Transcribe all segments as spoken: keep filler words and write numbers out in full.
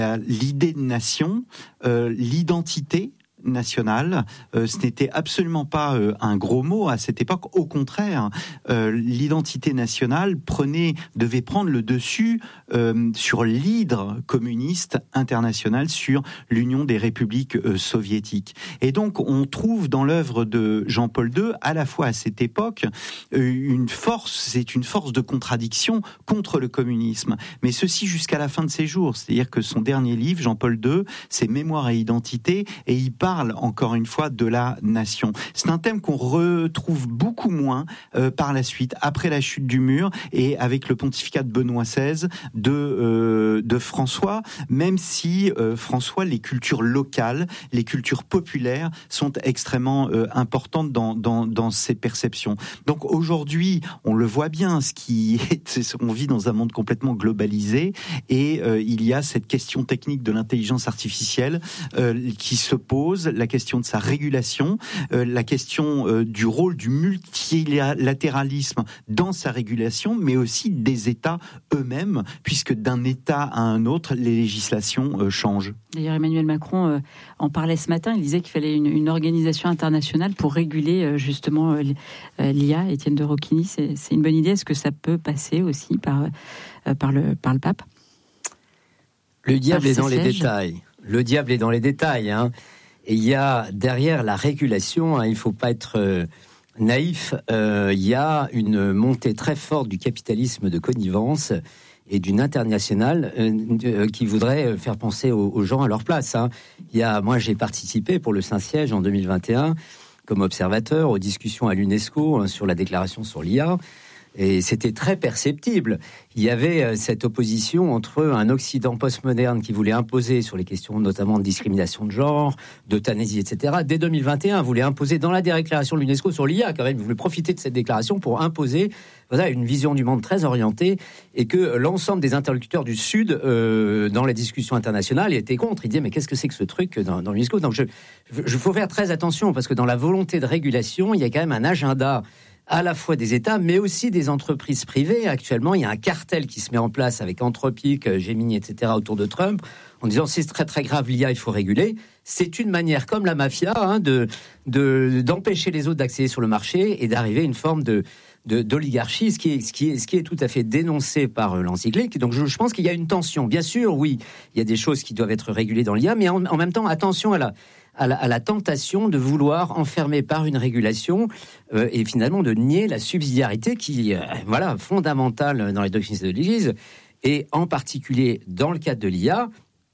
l'idée de nation, euh, l'identité nationale, euh, ce n'était absolument pas euh, un gros mot à cette époque. Au contraire, euh, l'identité nationale prenait, devait prendre le dessus euh, sur l'hydre communiste international, sur l'Union des républiques euh, soviétiques. Et donc, on trouve dans l'œuvre de Jean-Paul deux, à la fois à cette époque, euh, une force, c'est une force de contradiction contre le communisme. Mais ceci jusqu'à la fin de ses jours. C'est-à-dire que son dernier livre, Jean-Paul deux, c'est Mémoire et identité, et il parle parle encore une fois de la nation. C'est un thème qu'on retrouve beaucoup moins euh, par la suite, après la chute du mur et avec le pontificat de Benoît seize de, euh, de François, même si euh, François, les cultures locales, les cultures populaires sont extrêmement euh, importantes dans, dans, dans ses perceptions. Donc aujourd'hui, on le voit bien, ce qui est, on vit dans un monde complètement globalisé et euh, il y a cette question technique de l'intelligence artificielle euh, qui se pose, la question de sa régulation, euh, la question euh, du rôle du multilatéralisme dans sa régulation, mais aussi des États eux-mêmes, puisque d'un État à un autre, les législations euh, changent. D'ailleurs, Emmanuel Macron euh, en parlait ce matin, il disait qu'il fallait une, une organisation internationale pour réguler euh, justement euh, l'I A. Étienne de Roquigny, c'est, c'est une bonne idée. Est-ce que ça peut passer aussi par, euh, par, le, par le pape ? Le diable est dans les détails. Le diable est dans les détails, hein. Et il y a derrière la régulation, hein, il ne faut pas être euh, naïf, euh, il y a une montée très forte du capitalisme de connivence et d'une internationale euh, euh, qui voudrait faire penser aux, aux gens à leur place. Hein. Il y a, moi, j'ai participé pour le Saint-Siège en deux mille vingt et un comme observateur aux discussions à l'UNESCO hein, sur la déclaration sur l'I A. Et c'était très perceptible. Il y avait cette opposition entre un Occident postmoderne qui voulait imposer sur les questions notamment de discrimination de genre, d'euthanasie, et cetera. Dès deux mille vingt et un, voulait imposer dans la déclaration de l'UNESCO sur l'I A, quand même, il voulait profiter de cette déclaration pour imposer voilà, une vision du monde très orientée et que l'ensemble des interlocuteurs du Sud, euh, dans les discussions internationales, étaient contre. Ils disaient, mais qu'est-ce que c'est que ce truc dans, dans l'UNESCO ? Donc, je, je faut faire très attention parce que dans la volonté de régulation, il y a quand même un agenda à la fois des États, mais aussi des entreprises privées. Actuellement, il y a un cartel qui se met en place avec Anthropic, Gemini, et cetera autour de Trump, en disant c'est très très grave l'I A, il faut réguler. C'est une manière, comme la mafia, hein, de, de d'empêcher les autres d'accéder sur le marché et d'arriver à une forme de, de d'oligarchie, ce qui est ce qui est ce qui est tout à fait dénoncé par l'encyclique. Donc je, je pense qu'il y a une tension. Bien sûr, oui, il y a des choses qui doivent être régulées dans l'I A, mais en, en même temps, attention à la À la, à la tentation de vouloir enfermer par une régulation euh, et finalement de nier la subsidiarité qui, euh, voilà, fondamentale dans les doctrines de l'Église et en particulier dans le cadre de l'I A,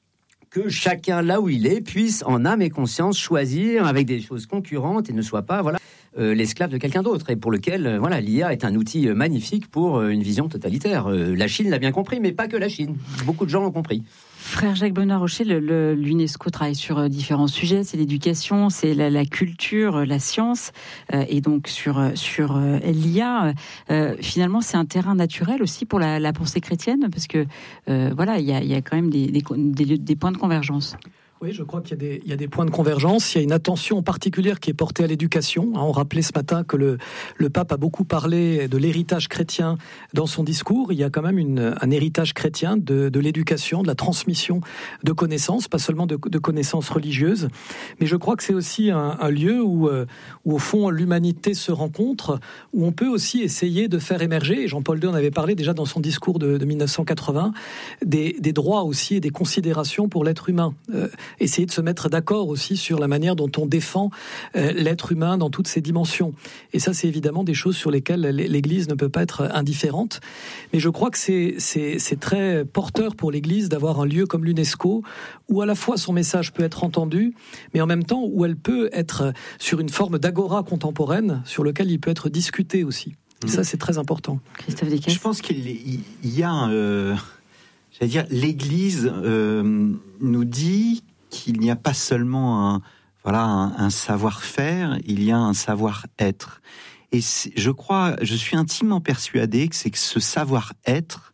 que chacun là où il est puisse en âme et conscience choisir avec des choses concurrentes et ne soit pas voilà euh, l'esclave de quelqu'un d'autre et pour lequel euh, voilà l'I A est un outil magnifique pour euh, une vision totalitaire. Euh, la Chine l'a bien compris, mais pas que la Chine. Beaucoup de gens l'ont compris. Frère Jacques Benoît-Rocher, le, le, l'UNESCO travaille sur différents sujets. C'est l'éducation, c'est la, la culture, la science, euh, et donc sur sur euh, l'I A. Euh, finalement, c'est un terrain naturel aussi pour la, la pensée chrétienne, parce que euh, voilà, il y a, y a quand même des, des, des, des points de convergence. Oui, je crois qu'il y a des, il y a des points de convergence. Il y a une attention particulière qui est portée à l'éducation. On rappelait ce matin que le, le pape a beaucoup parlé de l'héritage chrétien dans son discours. Il y a quand même une, un héritage chrétien de, de l'éducation, de la transmission de connaissances, pas seulement de, de connaissances religieuses. Mais je crois que c'est aussi un, un lieu où, où, au fond, l'humanité se rencontre, où on peut aussi essayer de faire émerger, et Jean-Paul deux en avait parlé déjà dans son discours de, de dix-neuf cent quatre-vingts, des, des droits aussi et des considérations pour l'être humain. Euh, essayer de se mettre d'accord aussi sur la manière dont on défend euh, l'être humain dans toutes ses dimensions. Et ça, c'est évidemment des choses sur lesquelles l'Église ne peut pas être indifférente. Mais je crois que c'est, c'est, c'est très porteur pour l'Église d'avoir un lieu comme l'UNESCO, où à la fois son message peut être entendu, mais en même temps où elle peut être sur une forme d'agora contemporaine, sur lequel il peut être discuté aussi. Et ça, c'est très important. Christophe Descaisses. Je pense qu'il y a... Euh, j'allais dire, l'Église euh, nous dit qu'il n'y a pas seulement un, voilà, un, un savoir-faire, il y a un savoir-être. Et je crois, je suis intimement persuadé que c'est que ce savoir-être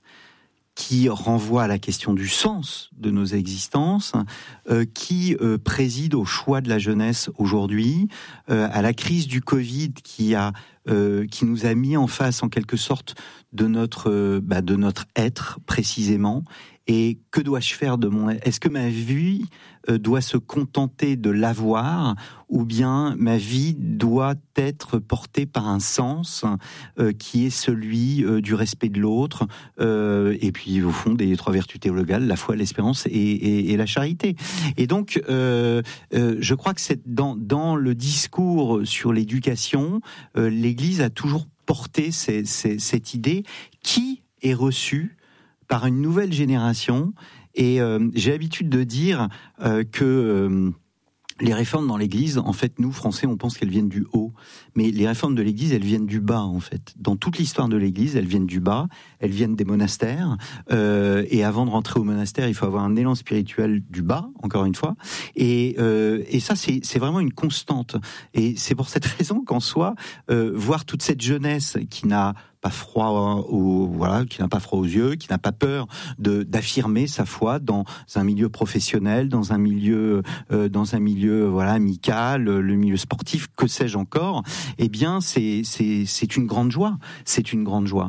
qui renvoie à la question du sens de nos existences, euh, qui euh, préside au choix de la jeunesse aujourd'hui, euh, à la crise du Covid qui a euh, qui nous a mis en face en quelque sorte de notre euh, bah, de notre être précisément, Et que dois-je faire de mon... Est-ce que ma vie euh, doit se contenter de l'avoir, ou bien ma vie doit être portée par un sens euh, qui est celui euh, du respect de l'autre, euh, et puis au fond des trois vertus théologales, la foi, l'espérance et, et, et la charité. Et donc, euh, euh, je crois que c'est dans, dans le discours sur l'éducation, euh, l'Église a toujours porté ces, ces, cette idée qui est reçue par une nouvelle génération. Et euh, j'ai l'habitude de dire euh, que euh, les réformes dans l'Église, en fait, nous, Français, on pense qu'elles viennent du haut. Mais les réformes de l'Église, elles viennent du bas, en fait. Dans toute l'histoire de l'Église, elles viennent du bas, elles viennent des monastères. Euh, et avant de rentrer au monastère, il faut avoir un élan spirituel du bas, encore une fois. Et, euh, et ça, c'est, c'est vraiment une constante. Et c'est pour cette raison qu'en soi, euh, voir toute cette jeunesse qui n'a pas froid aux, voilà, qui n'a pas froid aux yeux, qui n'a pas peur de d'affirmer sa foi dans un milieu professionnel, dans un milieu, euh, dans un milieu voilà amical, le milieu sportif, que sais-je encore. Eh bien, c'est c'est c'est une grande joie. C'est une grande joie.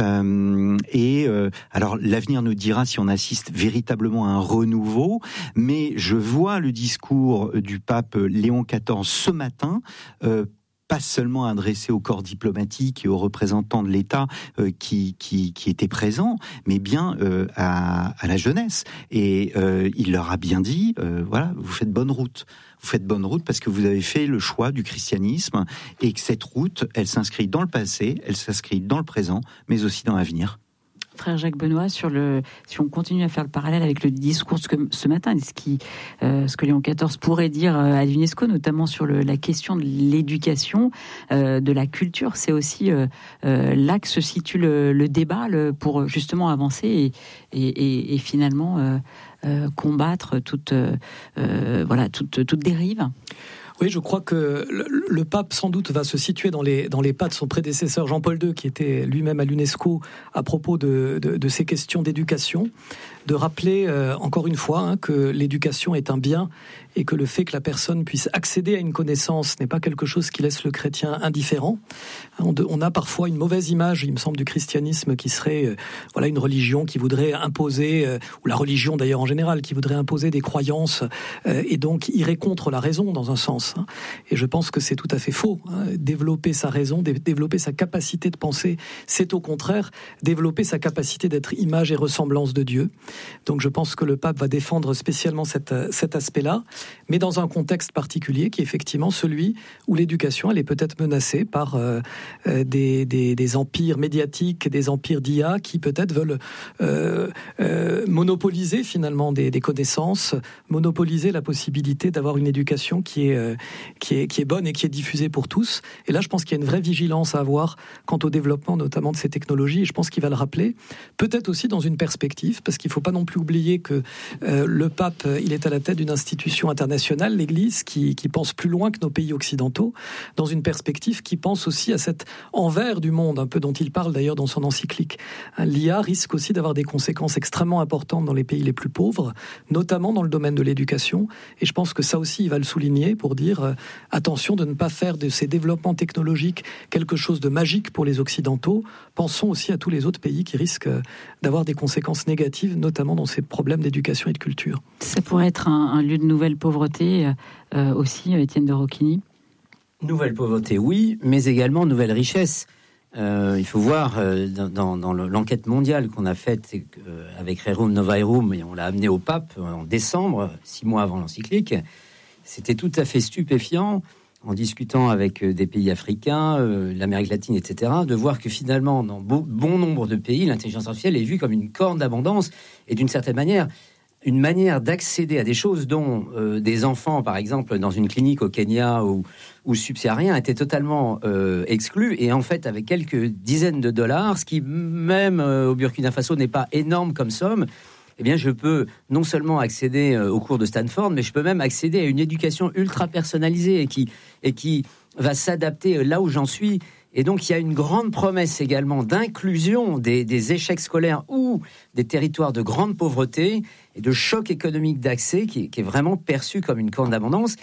Euh, et euh, alors, l'avenir nous dira si on assiste véritablement à un renouveau. Mais je vois le discours du pape Léon quatorze ce matin. Euh, pas seulement adressé au corps diplomatique et aux représentants de l'État euh, qui, qui, qui étaient présents, mais bien euh, à, à la jeunesse. Et euh, il leur a bien dit, euh, voilà, vous faites bonne route. Vous faites bonne route parce que vous avez fait le choix du christianisme et que cette route, elle s'inscrit dans le passé, elle s'inscrit dans le présent, mais aussi dans l'avenir. Frère Jacques Benoît, sur le, si on continue à faire le parallèle avec le discours ce, que, ce matin, ce, qui, euh, ce que Léon quatorze pourrait dire à l'UNESCO, notamment sur le, la question de l'éducation, euh, de la culture, c'est aussi euh, euh, là que se situe le, le débat le, pour justement avancer et, et, et, et finalement euh, euh, combattre toute, euh, voilà, toute, toute dérive. Oui, je crois que le, le pape, sans doute, va se situer dans les, dans les pas de son prédécesseur Jean-Paul deux, qui était lui-même à l'UNESCO à propos de, de, de ces questions d'éducation, de rappeler, euh, encore une fois, hein, que l'éducation est un bien et que le fait que la personne puisse accéder à une connaissance n'est pas quelque chose qui laisse le chrétien indifférent. On, on a parfois une mauvaise image, il me semble, du christianisme qui serait euh, voilà, une religion qui voudrait imposer, euh, ou la religion d'ailleurs en général, qui voudrait imposer des croyances euh, et donc irait contre la raison dans un sens. Hein. Et je pense que c'est tout à fait faux. Hein. Développer sa raison, dé- développer sa capacité de penser, c'est au contraire développer sa capacité d'être image et ressemblance de Dieu. Donc je pense que le pape va défendre spécialement cette, cet aspect-là, mais dans un contexte particulier qui est effectivement celui où l'éducation, elle est peut-être menacée par euh, des, des, des empires médiatiques, des empires d'I A qui peut-être veulent euh, euh, monopoliser finalement des, des connaissances, monopoliser la possibilité d'avoir une éducation qui est, euh, qui est, qui est bonne et qui est diffusée pour tous. Et là, je pense qu'il y a une vraie vigilance à avoir quant au développement notamment de ces technologies, et je pense qu'il va le rappeler, peut-être aussi dans une perspective, parce qu'il ne faut pas non plus oublier que euh, le pape, il est à la tête d'une institution internationale, l'Église, qui, qui pense plus loin que nos pays occidentaux, dans une perspective qui pense aussi à cet envers du monde, un peu dont il parle d'ailleurs dans son encyclique. L'I A risque aussi d'avoir des conséquences extrêmement importantes dans les pays les plus pauvres, notamment dans le domaine de l'éducation, et je pense que ça aussi, il va le souligner pour dire euh, attention de ne pas faire de ces développements technologiques quelque chose de magique pour les Occidentaux. Pensons aussi à tous les autres pays qui risquent d'avoir des conséquences négatives, notamment dans ces problèmes d'éducation et de culture. Ça pourrait être un, un lieu de nouvelle pauvreté euh, aussi, Étienne de Rocchini. Nouvelle pauvreté, oui, mais également nouvelle richesse. Euh, il faut voir euh, dans, dans l'enquête mondiale qu'on a faite euh, avec Rerum Novarum, et on l'a amené au pape en décembre, six mois avant l'encyclique. C'était tout à fait stupéfiant, en discutant avec des pays africains, euh, l'Amérique latine, et cetera, de voir que finalement, dans beau, bon nombre de pays, l'intelligence artificielle est vue comme une corne d'abondance et d'une certaine manière, une manière d'accéder à des choses dont euh, des enfants, par exemple, dans une clinique au Kenya ou, ou subsaharien, étaient totalement euh, exclus. Et en fait, avec quelques dizaines de dollars, ce qui même euh, au Burkina Faso n'est pas énorme comme somme, eh bien, je peux non seulement accéder euh, au cours de Stanford, mais je peux même accéder à une éducation ultra personnalisée et qui, et qui va s'adapter là où j'en suis. Et donc, il y a une grande promesse également d'inclusion des, des échecs scolaires ou des territoires de grande pauvreté et de choc économique d'accès qui, qui est vraiment perçu comme une corne d'abondance.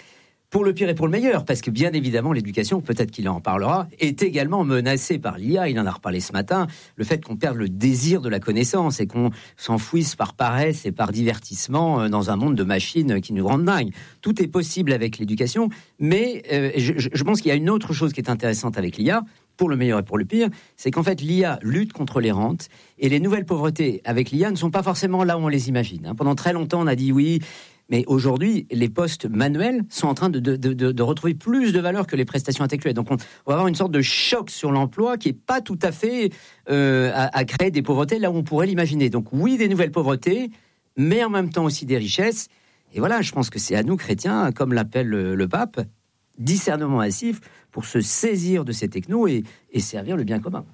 pour le pire et pour le meilleur, parce que bien évidemment, l'éducation, peut-être qu'il en parlera, est également menacée par l'I A. Il en a reparlé ce matin. Le fait qu'on perde le désir de la connaissance et qu'on s'enfouisse par paresse et par divertissement dans un monde de machines qui nous rendent dingues. Tout est possible avec l'éducation, mais euh, je, je pense qu'il y a une autre chose qui est intéressante avec l'I A, pour le meilleur et pour le pire, c'est qu'en fait, l'I A lutte contre les rentes, et les nouvelles pauvretés avec l'I A ne sont pas forcément là où on les imagine. Hein. Pendant très longtemps, on a dit oui... Mais aujourd'hui, les postes manuels sont en train de, de, de, de retrouver plus de valeur que les prestations intellectuelles. Donc, on, on va avoir une sorte de choc sur l'emploi qui n'est pas tout à fait euh, à, à créer des pauvretés là où on pourrait l'imaginer. Donc, oui, des nouvelles pauvretés, mais en même temps aussi des richesses. Et voilà, je pense que c'est à nous, chrétiens, comme l'appelle le, le pape, discernement massif pour se saisir de ces technos et, et servir le bien commun.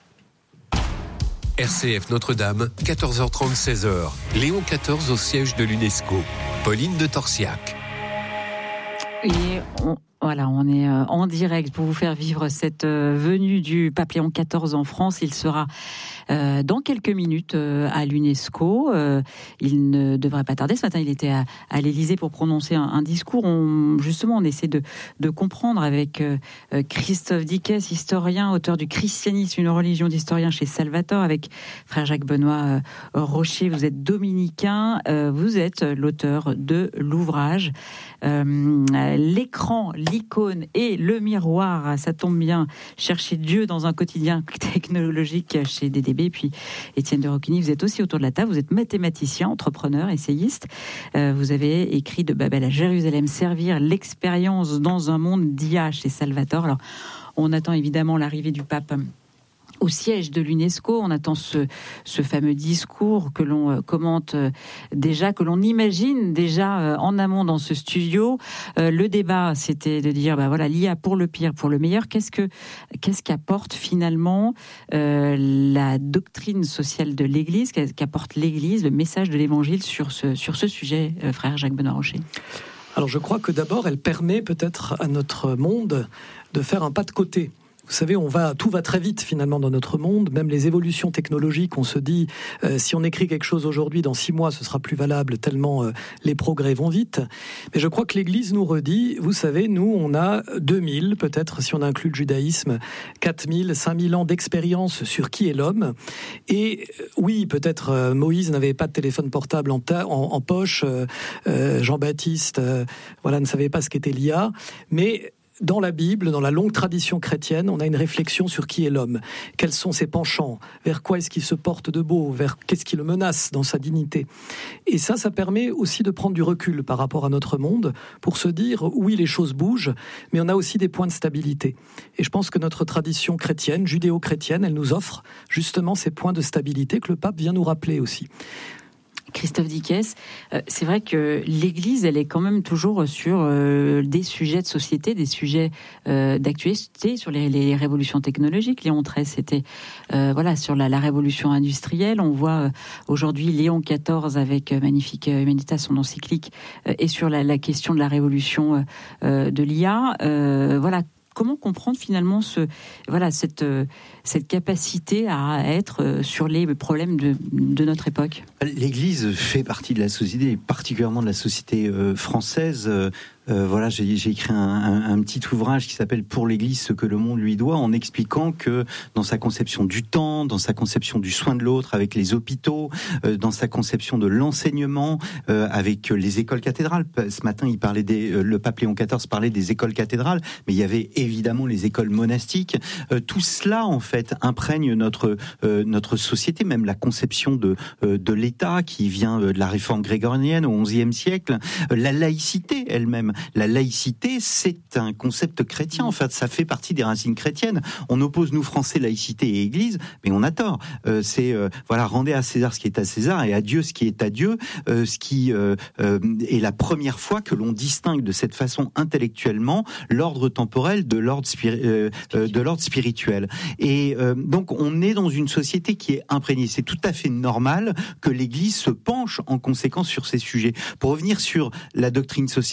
R C F Notre-Dame, quatorze heures trente, seize heures. Léon quatorze au siège de l'UNESCO. Pauline de Torsiac. Et on, voilà, on est en direct pour vous faire vivre cette venue du pape Léon quatorze en France. Il sera euh, dans quelques minutes euh, à l'UNESCO. Euh, il ne devrait pas tarder. Ce matin, il était à, à l'Élysée pour prononcer un, un discours. On, justement, on essaie de, de comprendre avec euh, Christophe Dickès, historien, auteur du Christianisme, une religion d'historien chez Salvator, avec frère Jacques Benoît euh, Rocher. Vous êtes dominicain. Euh, vous êtes l'auteur de l'ouvrage euh, L'écran, l'icône et le miroir. Ça tombe bien. Chercher Dieu dans un quotidien technologique chez D D B. Puis Étienne de Roquigny, vous êtes aussi autour de la table. Vous êtes mathématicien, entrepreneur, essayiste. Euh, vous avez écrit De Babel à Jérusalem, servir l'expérience dans un monde d'I A chez Salvator. Alors, on attend évidemment l'arrivée du pape au siège de l'UNESCO. On attend ce, ce fameux discours que l'on commente déjà, que l'on imagine déjà en amont dans ce studio. Euh, le débat, c'était de dire, bah voilà, l'I A pour le pire, pour le meilleur. Qu'est-ce que, qu'est-ce qu'apporte finalement euh, la doctrine sociale de l'Église, qu'apporte l'Église, le message de l'Évangile sur ce, sur ce sujet, euh, frère Jacques Benoît Rocher? Alors je crois que d'abord, elle permet peut-être à notre monde de faire un pas de côté. Vous savez, on va, tout va très vite finalement dans notre monde, même les évolutions technologiques, on se dit, euh, si on écrit quelque chose aujourd'hui, dans six mois, ce sera plus valable, tellement euh, les progrès vont vite. Mais je crois que l'Église nous redit, vous savez, nous, on a deux mille, peut-être, si on inclut le judaïsme, quatre mille, cinq mille ans d'expérience sur qui est l'homme. Et euh, oui, peut-être euh, Moïse n'avait pas de téléphone portable en, ta, en, en poche, euh, euh, Jean-Baptiste euh, voilà, ne savait pas ce qu'était l'I A, mais dans la Bible, dans la longue tradition chrétienne, on a une réflexion sur qui est l'homme. Quels sont ses penchants? Vers quoi est-ce qu'il se porte de beau? Vers qu'est-ce qui le menace dans sa dignité? Et ça, ça permet aussi de prendre du recul par rapport à notre monde pour se dire, oui, les choses bougent, mais on a aussi des points de stabilité. Et je pense que notre tradition chrétienne, judéo-chrétienne, elle nous offre justement ces points de stabilité que le pape vient nous rappeler aussi. Christophe Dickès, euh, c'est vrai que l'Église, elle est quand même toujours sur euh, des sujets de société, des sujets euh, d'actualité, sur les, les révolutions technologiques. Léon treize, c'était euh, voilà, sur la, la révolution industrielle. On voit euh, aujourd'hui Léon quatorze avec euh, Magnifique Humanitas, son encyclique, euh, et sur la, la question de la révolution euh, de l'I A. Euh, voilà. Comment comprendre finalement ce, voilà, cette, cette capacité à être sur les problèmes de, de notre époque? L'Église fait partie de la société, particulièrement de la société euh, française. Euh, euh, voilà, j'ai, j'ai écrit un, un, un petit ouvrage qui s'appelle « Pour l'Église, ce que le monde lui doit », en expliquant que dans sa conception du temps, dans sa conception du soin de l'autre avec les hôpitaux, euh, dans sa conception de l'enseignement euh, avec les écoles cathédrales. Ce matin, il parlait des, euh, le pape Léon quatorze parlait des écoles cathédrales, mais il y avait évidemment les écoles monastiques. Euh, tout cela, en fait, imprègne notre euh, notre société, même la conception de euh, de l'État qui vient de la réforme grégorienne au onzième siècle. Euh, la laïcité elle-même. La laïcité, c'est un concept chrétien. En fait, ça fait partie des racines chrétiennes. On oppose, nous, Français, laïcité et Église, mais on a tort. Euh, c'est, euh, voilà, rendez à César ce qui est à César et à Dieu ce qui est à Dieu, euh, ce qui euh, euh, est la première fois que l'on distingue de cette façon intellectuellement l'ordre temporel de l'ordre, spiri- euh, euh, de l'ordre spirituel. Et euh, donc, on est dans une société qui est imprégnée. C'est tout à fait normal que l'Église se penche en conséquence sur ces sujets. Pour revenir sur la doctrine sociale de l'Église,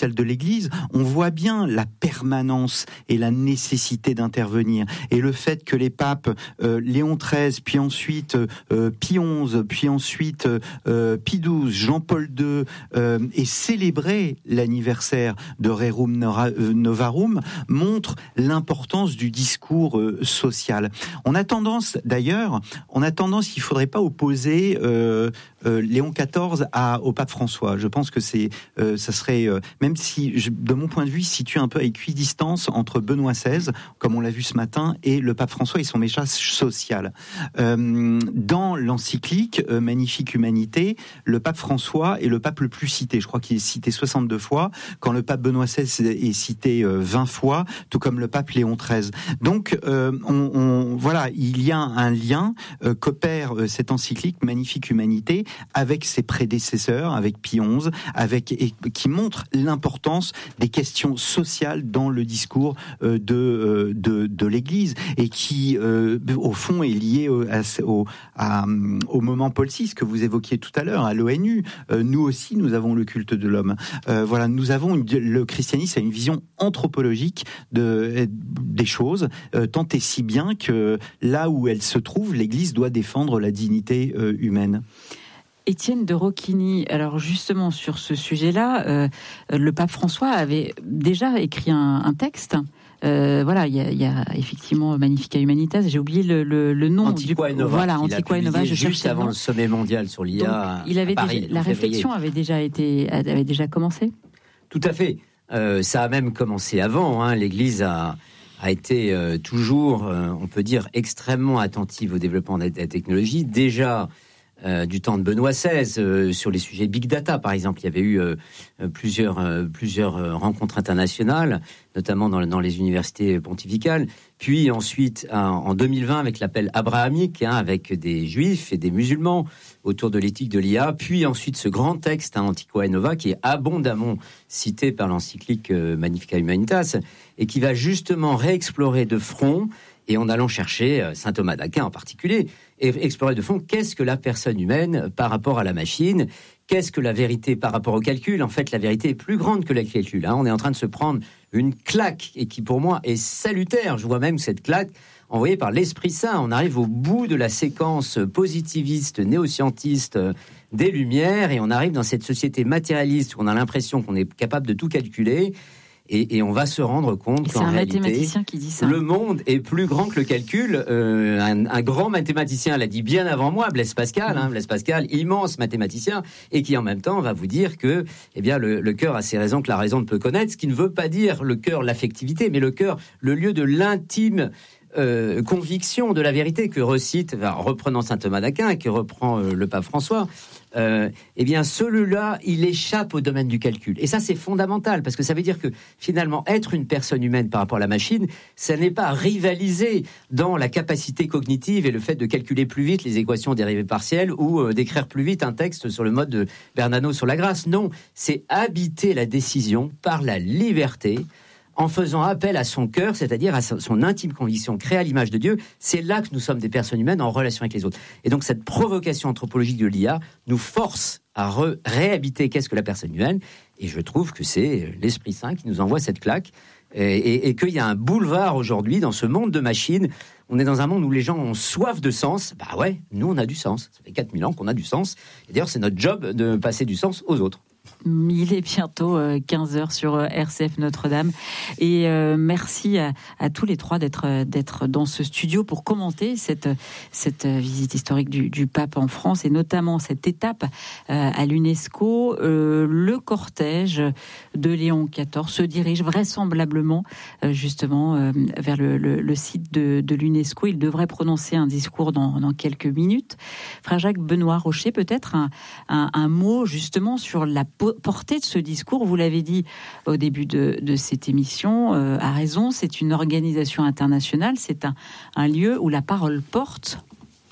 l'Église, on voit bien la permanence et la nécessité d'intervenir. Et le fait que les papes euh, Léon treize, puis ensuite euh, Pie onze, puis ensuite euh, Pie douze, Jean-Paul deux euh, aient célébré l'anniversaire de Rerum Novarum montre l'importance du discours euh, social. On a tendance, d'ailleurs, on a tendance, il faudrait pas opposer euh, euh, Léon quatorze à, au pape François. Je pense que c'est, euh, ça serait, euh, même si, je, de mon point de vue, il se situe un peu à équidistance entre Benoît seize, comme on l'a vu ce matin, et le pape François et son message social. Euh, dans l'encyclique euh, Magnifique Humanité, le pape François est le pape le plus cité. Je crois qu'il est cité soixante-deux fois, quand le pape Benoît seize est cité euh, vingt fois, tout comme le pape Léon treize. Donc, euh, on, on, voilà, il y a un lien euh, qu'opère euh, cette encyclique Magnifique Humanité avec ses prédécesseurs, avec Pie onze, avec, et, qui montre l'importance des questions sociales dans le discours euh, de, euh, de, de l'Église, et qui, euh, au fond, est lié au, à, au, à, au moment Paul six que vous évoquiez tout à l'heure, à l'ONU. Euh, nous aussi, nous avons le culte de l'homme. Euh, voilà, nous avons une, le christianisme a une vision anthropologique de, des choses, euh, tant et si bien que là où elle se trouve, l'Église doit défendre la dignité euh, humaine. Étienne de Rocchini, alors justement sur ce sujet-là, euh, le pape François avait déjà écrit un, un texte. Euh, voilà, il y, y a effectivement Magnifica Humanitas. J'ai oublié le, le, le nom. Antiqua du... et Nova. Voilà, Antiqua et Nova. Je juste avant le sommet mondial sur l'I A. Donc, il avait à Paris, déjà, la réflexion avait déjà été, avait déjà commencé. Tout à fait. Euh, ça a même commencé avant. Hein. L'Église a, a été euh, toujours, euh, on peut dire, extrêmement attentive au développement de la technologie. Déjà. Euh, du temps de Benoît seize, euh, sur les sujets big data, par exemple, il y avait eu euh, plusieurs, euh, plusieurs euh, rencontres internationales, notamment dans, dans les universités pontificales. Puis ensuite, en, en deux mille vingt, avec l'appel abrahamique, hein, avec des juifs et des musulmans autour de l'éthique de l'I A. Puis ensuite, ce grand texte, hein, Antiqua et Nova, qui est abondamment cité par l'encyclique euh, Magnifica Humanitas, et qui va justement réexplorer de front, et en allant chercher euh, saint Thomas d'Aquin en particulier, et explorer de fond qu'est-ce que la personne humaine par rapport à la machine, qu'est-ce que la vérité par rapport au calcul. En fait, la vérité est plus grande que le calcul. Hein. On est en train de se prendre une claque, et qui pour moi est salutaire. Je vois même cette claque envoyée par l'Esprit Saint. On arrive au bout de la séquence positiviste, néo-scientiste des Lumières, et on arrive dans cette société matérialiste où on a l'impression qu'on est capable de tout calculer. Et, et on va se rendre compte et qu'en réalité, mathématicien qui dit ça. Le monde est plus grand que le calcul. Euh, un, un grand mathématicien l'a dit bien avant moi, Blaise Pascal. Hein, Blaise Pascal, immense mathématicien, et qui en même temps va vous dire que, eh bien, le, le cœur a ses raisons que la raison ne peut connaître. Ce qui ne veut pas dire le cœur, l'affectivité, mais le cœur, le lieu de l'intime. Euh, conviction de la vérité que recite, enfin, reprenant saint Thomas d'Aquin, qui reprend euh, le pape François, euh, eh bien celui-là, il échappe au domaine du calcul. Et ça, c'est fondamental, parce que ça veut dire que finalement, être une personne humaine par rapport à la machine, ça n'est pas rivaliser dans la capacité cognitive et le fait de calculer plus vite les équations dérivées partielles ou euh, d'écrire plus vite un texte sur le mode de Bernano sur la grâce. Non, c'est habiter la décision par la liberté, en faisant appel à son cœur, c'est-à-dire à son intime conviction créée à l'image de Dieu. C'est là que nous sommes des personnes humaines en relation avec les autres. Et donc cette provocation anthropologique de l'I A nous force à re- réhabiter qu'est-ce que la personne humaine. Et je trouve que c'est l'Esprit Saint qui nous envoie cette claque. Et, et, et qu'il y a un boulevard aujourd'hui dans ce monde de machines. On est dans un monde où les gens ont soif de sens. Bah ouais, nous on a du sens. Ça fait quatre mille ans qu'on a du sens. Et d'ailleurs c'est notre job de passer du sens aux autres. Il est bientôt quinze heures sur R C F Notre-Dame. Et euh, merci à, à tous les trois d'être, d'être dans ce studio pour commenter cette, cette visite historique du, du pape en France, et notamment cette étape euh, à l'UNESCO. Euh, le cortège de Léon quatorze se dirige vraisemblablement euh, justement euh, vers le, le, le site de, de l'UNESCO. Il devrait prononcer un discours dans, dans quelques minutes. Frère Jacques Benoît Rocher, peut-être un, un, un mot justement sur la portée de ce discours. Vous l'avez dit au début de, de cette émission, euh, à raison, c'est une organisation internationale, c'est un, un lieu où la parole porte.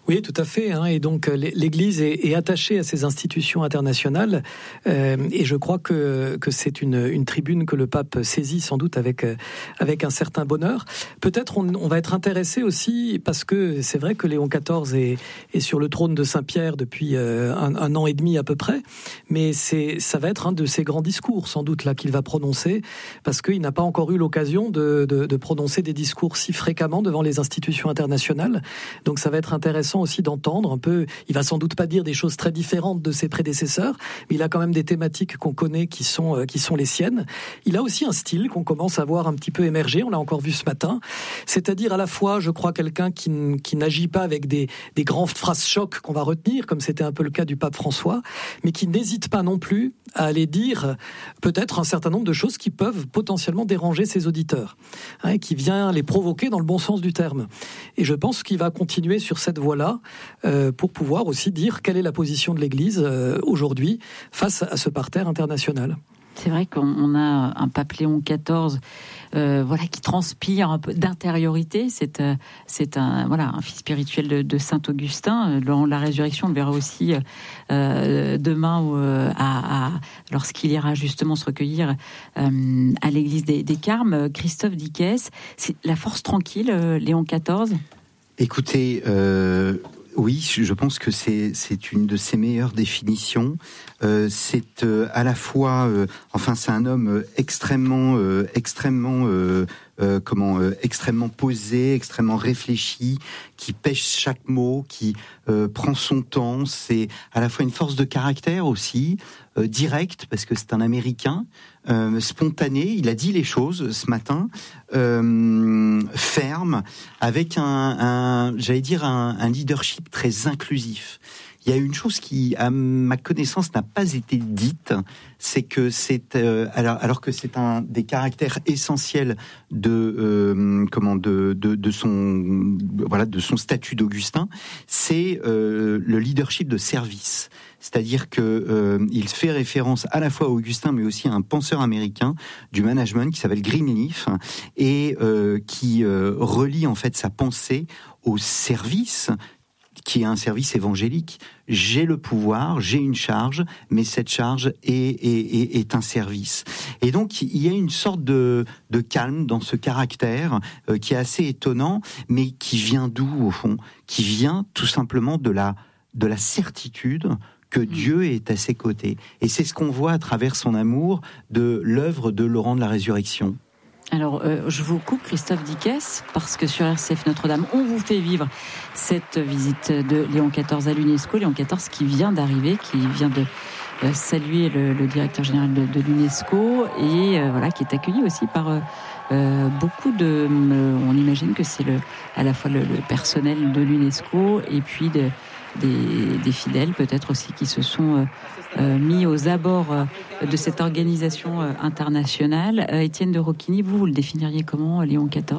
Oui, tout à fait. Hein, et donc l'Église est, est attachée à ces institutions internationales, euh, et je crois que que c'est une, une tribune que le pape saisit sans doute avec avec un certain bonheur. Peut-être on, on va être intéressé aussi parce que c'est vrai que Léon quatorze est, est sur le trône de Saint-Pierre depuis euh, un, un an et demi à peu près, mais c'est ça va être un de ses grands discours sans doute là qu'il va prononcer, parce qu'il n'a pas encore eu l'occasion de, de, de prononcer des discours si fréquemment devant les institutions internationales. Donc ça va être intéressant aussi d'entendre un peu. Il va sans doute pas dire des choses très différentes de ses prédécesseurs, mais il a quand même des thématiques qu'on connaît qui sont euh, qui sont les siennes. Il a aussi un style qu'on commence à voir un petit peu émerger. On l'a encore vu ce matin. C'est-à-dire à la fois, je crois, quelqu'un qui, qui n'agit pas avec des, des grandes phrases chocs qu'on va retenir, comme c'était un peu le cas du pape François, mais qui n'hésite pas non plus à aller dire peut-être un certain nombre de choses qui peuvent potentiellement déranger ses auditeurs, hein, qui vient les provoquer dans le bon sens du terme. Et je pense qu'il va continuer sur cette voie-là euh, pour pouvoir aussi dire quelle est la position de l'Église euh, aujourd'hui face à ce parterre international. C'est vrai qu'on a un pape Léon quatorze, euh, voilà, qui transpire un peu d'intériorité. C'est, euh, c'est un, voilà, un fils spirituel de, de Saint Augustin. Dans la résurrection, on le verra aussi euh, demain, euh, à, à, lorsqu'il ira justement se recueillir euh, à l'église des, des Carmes. Christophe Dickès, c'est la force tranquille, euh, Léon quatorze. Écoutez, euh, oui, je pense que c'est, c'est une de ses meilleures définitions. Euh, c'est euh, à la fois, euh, enfin, c'est un homme extrêmement, euh, extrêmement, euh, euh, comment, euh, extrêmement posé, extrêmement réfléchi, qui pêche chaque mot, qui euh, prend son temps. C'est à la fois une force de caractère aussi, euh, direct, parce que c'est un Américain, euh, spontané. Il a dit les choses ce matin, euh, ferme, avec un, un j'allais dire un, un leadership très inclusif. Il y a une chose qui, à ma connaissance, n'a pas été dite, c'est que c'est euh, alors, alors que c'est un des caractères essentiels de euh, comment de, de de son voilà de son statut d'Augustin, c'est euh, le leadership de service. C'est-à-dire que euh, il fait référence à la fois à Augustin, mais aussi à un penseur américain du management qui s'appelle Greenleaf et euh, qui euh, relie en fait sa pensée au service, qui est un service évangélique. J'ai le pouvoir, j'ai une charge, mais cette charge est, est, est, est un service. Et donc, il y a une sorte de, de calme dans ce caractère euh, qui est assez étonnant, mais qui vient d'où, au fond ? Qui vient tout simplement de la, de la certitude que Dieu est à ses côtés. Et c'est ce qu'on voit à travers son amour de l'œuvre de Laurent de la Résurrection. Alors, euh, je vous coupe, Christophe Dickès, parce que sur R C F Notre-Dame, on vous fait vivre cette visite de Léon quatorze à l'UNESCO. Léon quatorze qui vient d'arriver, qui vient de euh, saluer le, le directeur général de, de l'UNESCO et euh, voilà, qui est accueilli aussi par euh, euh, beaucoup de... Euh, on imagine que c'est le, à la fois le, le personnel de l'UNESCO et puis de, des, des fidèles peut-être aussi qui se sont... Euh, Euh, mis aux abords euh, de cette organisation euh, internationale. Euh, Étienne de Rocchini, vous, vous le définiriez comment, Léon quatorze ?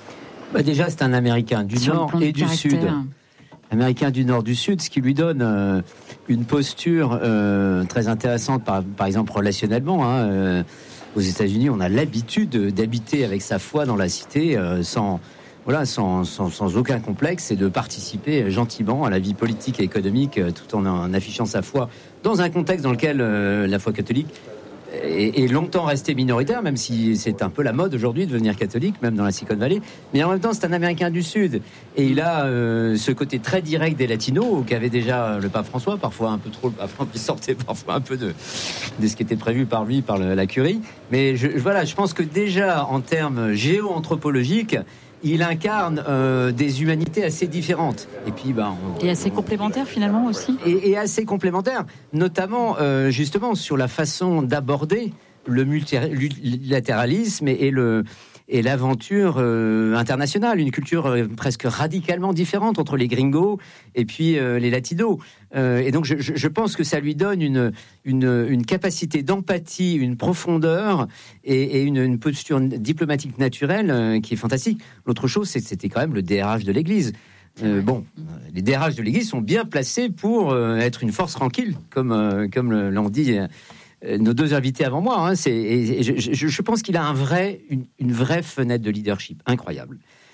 Bah déjà, c'est un Américain du Sur Nord et du caractère. Sud. Américain du Nord, du Sud, ce qui lui donne euh, une posture euh, très intéressante, par, par exemple relationnellement. Hein, euh, aux États-Unis, on a l'habitude d'habiter avec sa foi dans la cité euh, sans... Voilà, sans, sans, sans aucun complexe, et de participer gentiment à la vie politique et économique tout en, en affichant sa foi dans un contexte dans lequel euh, la foi catholique est, est longtemps restée minoritaire, même si c'est un peu la mode aujourd'hui de devenir catholique, même dans la Silicon Valley. Mais en même temps, c'est un Américain du Sud, et il a euh, ce côté très direct des latinos qu'avait déjà le pape François, parfois un peu trop, il sortait parfois un peu de, de ce qui était prévu par lui, par le, la curie. Mais je, voilà, je pense que déjà en termes géo-anthropologiques, il incarne euh, des humanités assez différentes. Et puis, bah, on, et assez complémentaires finalement aussi. Et, et assez complémentaires, notamment euh, justement sur la façon d'aborder le multilatéralisme et, et le et l'aventure euh, internationale, une culture euh, presque radicalement différente entre les gringos et puis euh, les latinos. Euh, et donc, je, je pense que ça lui donne une, une, une capacité d'empathie, une profondeur et, et une, une posture diplomatique naturelle euh, qui est fantastique. L'autre chose, c'est que c'était quand même le D R H de l'Église. Euh, bon, les D R H de l'Église sont bien placés pour euh, être une force tranquille, comme, euh, comme l'ont dit euh, nos deux invités avant moi. Hein, c'est, et je, je, je pense qu'il a un vrai, une, une vraie fenêtre de leadership incroyable.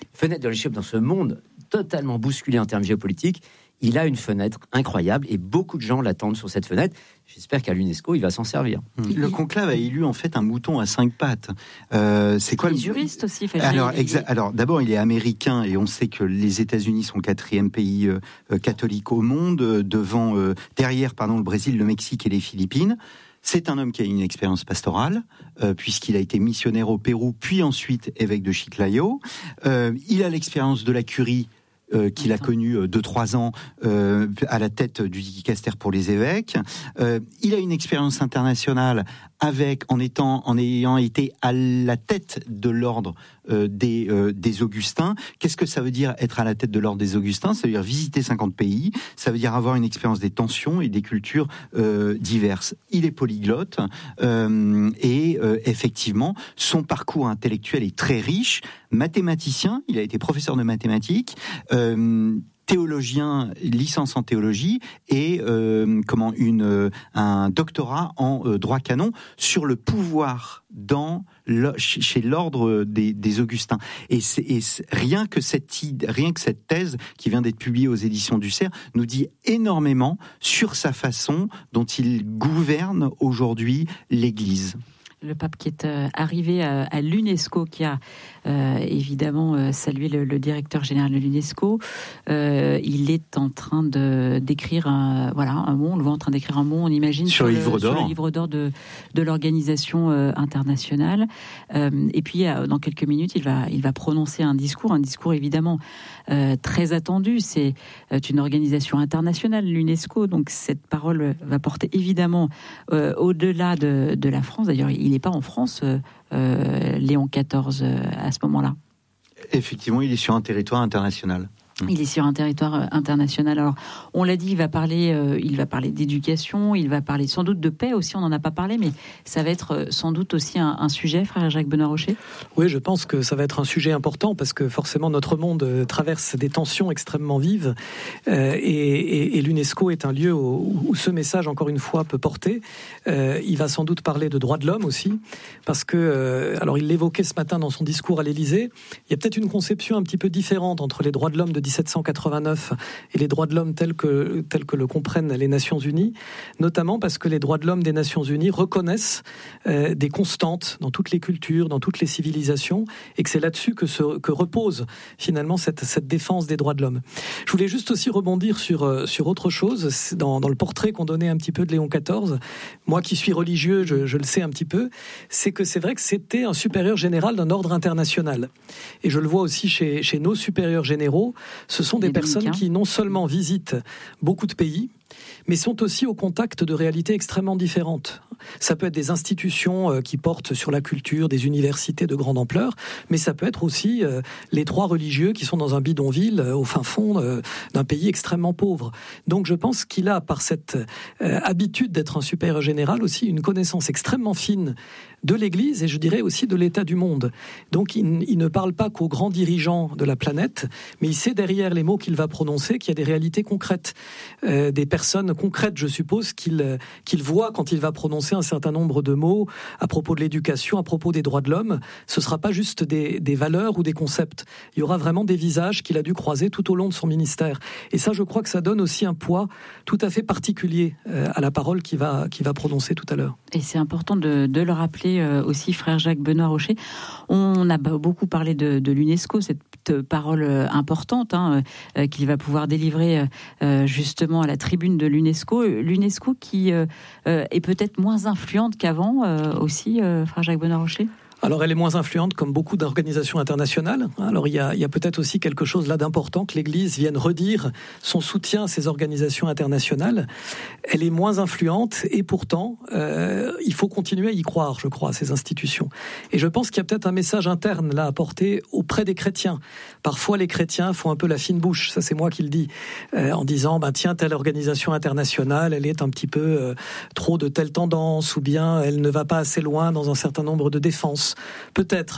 fenêtre de leadership dans ce monde totalement bousculé en termes géopolitiques. Il a une fenêtre incroyable et beaucoup de gens l'attendent sur cette fenêtre. J'espère qu'à l'UNESCO, il va s'en servir. Le conclave a élu en fait un mouton à cinq pattes. Euh, c'est quoi les le juristes aussi fait Alors, il est... exa... Alors d'abord, il est américain et on sait que les États-Unis sont le quatrième pays euh, catholique au monde, euh, devant, euh, derrière, pardon, le Brésil, le Mexique et les Philippines. C'est un homme qui a une expérience pastorale, euh, puisqu'il a été missionnaire au Pérou, puis ensuite évêque de Chiclayo. Euh, il a l'expérience de la curie. Euh, qu'il a connu euh, deux trois ans euh, à la tête du dicaster pour les évêques. Euh, il a une expérience internationale avec, en étant, en ayant été à la tête de l'ordre euh, des, euh, des Augustins. Qu'est-ce que ça veut dire être à la tête de l'ordre des Augustins ? Ça veut dire visiter cinquante pays. Ça veut dire avoir une expérience des tensions et des cultures euh, diverses. Il est polyglotte euh, et euh, effectivement, son parcours intellectuel est très riche. Mathématicien, il a été professeur de mathématiques. Euh, théologien, licence en théologie et euh, comment une euh, un doctorat en euh, droit canon sur le pouvoir dans le, chez l'ordre des, des Augustins. Et, c'est, et c'est, rien que cette rien que cette thèse qui vient d'être publiée aux éditions du C E R nous dit énormément sur sa façon dont il gouverne aujourd'hui l'Église. Le pape qui est euh, arrivé à, à l'UNESCO, qui a euh, évidemment euh, salué le, le directeur général de l'UNESCO. Euh, il est en train de d'écrire un, voilà, un mot, on le voit en train d'écrire un mot, on imagine, sur, sur, le, livre sur le livre d'or de, de l'organisation euh, internationale. Euh, et puis, euh, dans quelques minutes, il va, il va prononcer un discours, un discours évidemment euh, très attendu. C'est euh, une organisation internationale, l'UNESCO, donc cette parole va porter évidemment euh, au-delà de, de la France. D'ailleurs, il n'est pas en France, euh, euh, Léon quatorze, euh, à ce moment-là. Effectivement, il est sur un territoire international. Il est sur un territoire international. Alors, on l'a dit, il va parler, euh, il va parler d'éducation, il va parler sans doute de paix aussi. On n'en a pas parlé, mais ça va être sans doute aussi un, un sujet, frère Jacques Benoît-Rocher. Oui, je pense que ça va être un sujet important parce que forcément notre monde traverse des tensions extrêmement vives euh, et, et, et l'UNESCO est un lieu où, où ce message, encore une fois, peut porter. Euh, il va sans doute parler de droits de l'homme aussi, parce que, euh, alors il l'évoquait ce matin dans son discours à l'Élysée. Il y a peut-être une conception un petit peu différente entre les droits de l'homme de dix-sept cent quatre-vingt-neuf et les droits de l'homme tels que, tels que le comprennent les Nations Unies, notamment parce que les droits de l'homme des Nations Unies reconnaissent euh, des constantes dans toutes les cultures, dans toutes les civilisations, et que c'est là-dessus que, se, que repose finalement cette, cette défense des droits de l'homme. Je voulais juste aussi rebondir sur, sur autre chose, dans, dans le portrait qu'on donnait un petit peu de Léon quatorze. Moi qui suis religieux, je, je le sais un petit peu, c'est que c'est vrai que c'était un supérieur général d'un ordre international. Et je le vois aussi chez, chez nos supérieurs généraux. Ce sont des personnes qui non seulement visitent beaucoup de pays, mais sont aussi au contact de réalités extrêmement différentes. Ça peut être des institutions qui portent sur la culture, des universités de grande ampleur, mais ça peut être aussi les trois religieux qui sont dans un bidonville au fin fond d'un pays extrêmement pauvre. Donc je pense qu'il a, par cette habitude d'être un supérieur général, aussi une connaissance extrêmement fine de l'Église et je dirais aussi de l'état du monde. Donc il, il ne parle pas qu'aux grands dirigeants de la planète, mais il sait derrière les mots qu'il va prononcer qu'il y a des réalités concrètes, euh, des personnes concrètes, je suppose, qu'il, qu'il voit quand il va prononcer un certain nombre de mots à propos de l'éducation, à propos des droits de l'homme. Ce ne sera pas juste des, des valeurs ou des concepts. Il y aura vraiment des visages qu'il a dû croiser tout au long de son ministère. Et ça, je crois que ça donne aussi un poids tout à fait particulier euh, à la parole qu'il va, qu'il va prononcer tout à l'heure. Et c'est important de, de le rappeler aussi, frère Jacques Benoît-Rocher. On a beaucoup parlé de, de l'UNESCO, cette parole importante hein, euh, qu'il va pouvoir délivrer euh, justement à la tribune de l'UNESCO. L'UNESCO qui euh, est peut-être moins influente qu'avant euh, aussi, euh, frère Jacques Benoît-Rocher. Alors elle est moins influente comme beaucoup d'organisations internationales. Alors il y a, il y a peut-être aussi quelque chose là d'important que l'Église vienne redire son soutien à ces organisations internationales. Elle est moins influente et pourtant euh, il faut continuer à y croire, je crois, à ces institutions. Et je pense qu'il y a peut-être un message interne là à porter auprès des chrétiens. Parfois les chrétiens font un peu la fine bouche, ça c'est moi qui le dis, euh, en disant bah, tiens telle organisation internationale elle est un petit peu euh, trop de telle tendance ou bien elle ne va pas assez loin dans un certain nombre de défenses. Peut-être,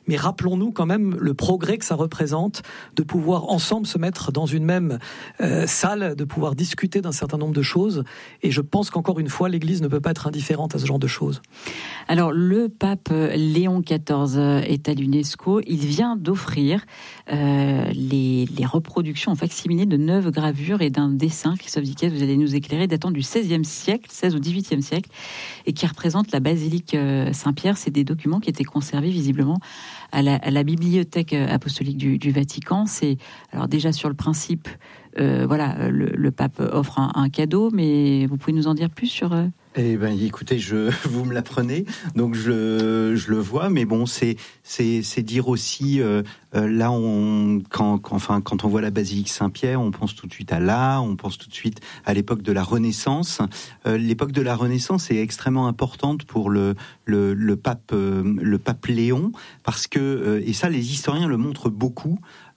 mais rappelons-nous quand même le progrès que ça représente de pouvoir ensemble se mettre dans une même euh, salle, de pouvoir discuter d'un certain nombre de choses. Et je pense qu'encore une fois, l'Église ne peut pas être indifférente à ce genre de choses. Alors, le pape Léon quatorze est à l'UNESCO. Il vient d'offrir euh, les, les reproductions en facsimilé de neuf gravures et d'un dessin, Christophe Dickès, vous allez nous éclairer, datant du seizième siècle, seize au dix-huitième siècle, et qui représente la basilique Saint-Pierre. C'est des documents qui étaient conservés visiblement à la, à la bibliothèque apostolique du, du Vatican. C'est, alors déjà sur le principe, euh, voilà, le, le pape offre un, un cadeau, mais vous pouvez nous en dire plus sur... Euh... Eh ben, écoutez, je, vous me l'apprenez, donc je, je le vois, mais bon, c'est, c'est, c'est dire aussi, euh, euh, là, on, quand, quand, enfin, quand on voit la basilique Saint-Pierre, on pense tout de suite à l'art, on pense tout de suite à l'époque de la Renaissance. Euh, l'époque de la Renaissance est extrêmement importante pour le, le, le pape, euh, le pape Léon, parce que, euh, et ça, les historiens le montrent beaucoup.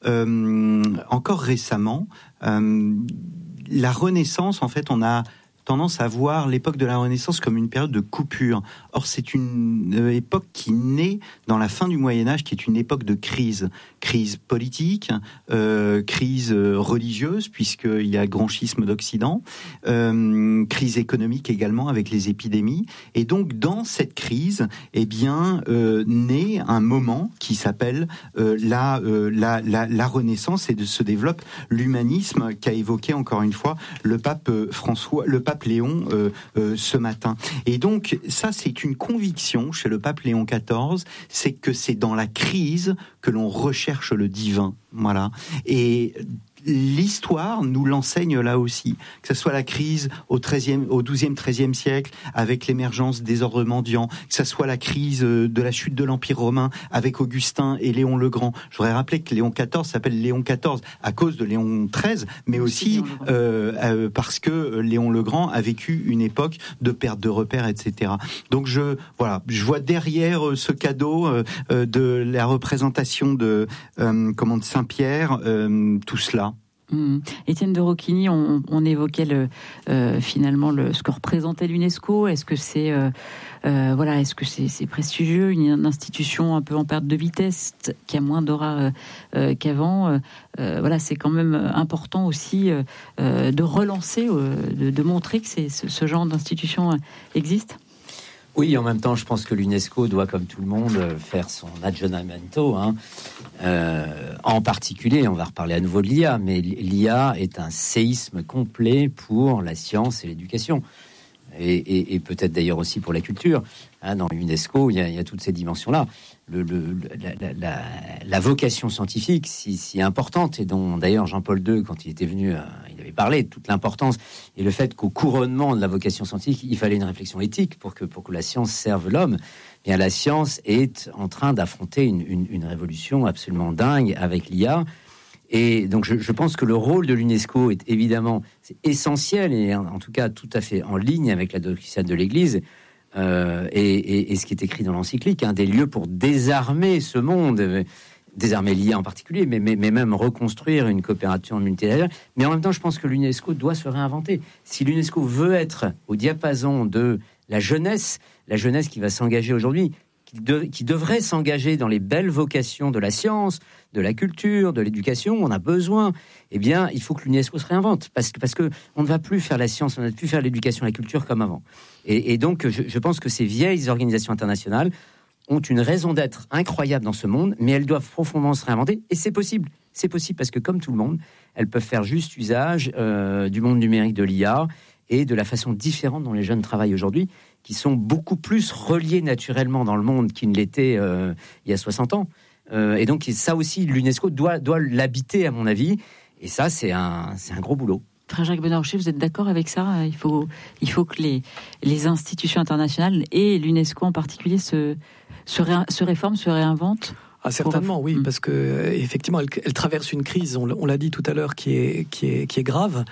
Euh, encore récemment, euh, la Renaissance, en fait, on a tendance à voir l'époque de la Renaissance comme une période de coupure. Or, c'est une euh, époque qui naît dans la fin du Moyen-Âge, qui est une époque de crise. Crise politique, euh, crise religieuse, puisqu'il y a grand schisme d'Occident, euh, crise économique également avec les épidémies. Et donc, dans cette crise, eh bien, euh, naît un moment qui s'appelle euh, la, euh, la, la, la Renaissance, et de se développe l'humanisme qu'a évoqué encore une fois le pape François, le pape Léon euh, euh, ce matin. Et donc ça, c'est une conviction chez le pape Léon quatorze, c'est que c'est dans la crise que l'on recherche le divin. Voilà. Et l'histoire nous l'enseigne là aussi, que ce soit la crise au treizième, au douzième, treizième siècle avec l'émergence des ordres mendiants, que ce soit la crise de la chute de l'Empire romain avec Augustin et Léon le Grand. Je voudrais rappeler que Léon quatorze s'appelle Léon quatorze à cause de Léon treize, mais aussi euh, euh, parce que Léon le Grand a vécu une époque de perte de repères, et cetera. Donc je voilà, je vois derrière ce cadeau euh, de la représentation de euh, comment de Saint-Pierre euh, tout cela. Mmh. Étienne de Roquigny, on, on évoquait le, euh, finalement le, ce que représentait l'UNESCO. Est-ce que c'est euh, euh, voilà, est-ce que c'est, c'est prestigieux, une institution un peu en perte de vitesse, qui a moins d'aura euh, euh, qu'avant. Euh, voilà, c'est quand même important aussi euh, de relancer, euh, de, de montrer que c'est, ce, ce genre d'institution existe. Oui, en même temps, je pense que l'UNESCO doit, comme tout le monde, faire son aggiornamento. Hein. Euh, en particulier, on va reparler à nouveau de l'I A, mais l'I A est un séisme complet pour la science et l'éducation. Et, et, et peut-être d'ailleurs aussi pour la culture. Hein, dans l'UNESCO, il y a, il y a toutes ces dimensions-là. Le, le, la, la, la vocation scientifique, si, si importante, et dont d'ailleurs Jean-Paul deux, quand il était venu, euh, il avait parlé de toute l'importance, et le fait qu'au couronnement de la vocation scientifique, il fallait une réflexion éthique pour que, pour que la science serve l'homme. Et bien, la science est en train d'affronter une, une, une révolution absolument dingue avec l'I A. Et donc, je, je pense que le rôle de l'UNESCO est évidemment c'est essentiel, et en, en tout cas tout à fait en ligne avec la doctrine de l'Église. Euh, et, et, et ce qui est écrit dans l'encyclique, un hein, des lieux pour désarmer ce monde, euh, désarmer l'I A en particulier, mais, mais, mais même reconstruire une coopération multilatérale. Mais en même temps, je pense que l'UNESCO doit se réinventer. Si l'UNESCO veut être au diapason de la jeunesse, la jeunesse qui va s'engager aujourd'hui, qui, de, qui devrait s'engager dans les belles vocations de la science, de la culture, de l'éducation, on a besoin, eh bien, il faut que l'UNESCO se réinvente, parce que, parce que on ne va plus faire la science, on ne va plus faire l'éducation, la culture comme avant. Et, et donc, je, je pense que ces vieilles organisations internationales ont une raison d'être incroyable dans ce monde, mais elles doivent profondément se réinventer, et c'est possible. C'est possible parce que, comme tout le monde, elles peuvent faire juste usage euh, du monde numérique de l'I A et de la façon différente dont les jeunes travaillent aujourd'hui, qui sont beaucoup plus reliés naturellement dans le monde qu'ils ne l'étaient euh, il y a soixante ans. Euh, et donc, ça aussi, l'UNESCO doit, doit l'habiter, à mon avis. Et ça, c'est un, c'est un gros boulot. Frère-Jacques Benarrocher, vous êtes d'accord avec ça ? Il faut, il faut que les, les institutions internationales et l'UNESCO en particulier se, se, ré, se réforment, se réinventent. Ah, certainement, oui, parce que effectivement, elle, elle traverse une crise. On, on l'a dit tout à l'heure, qui est, qui est, qui est grave.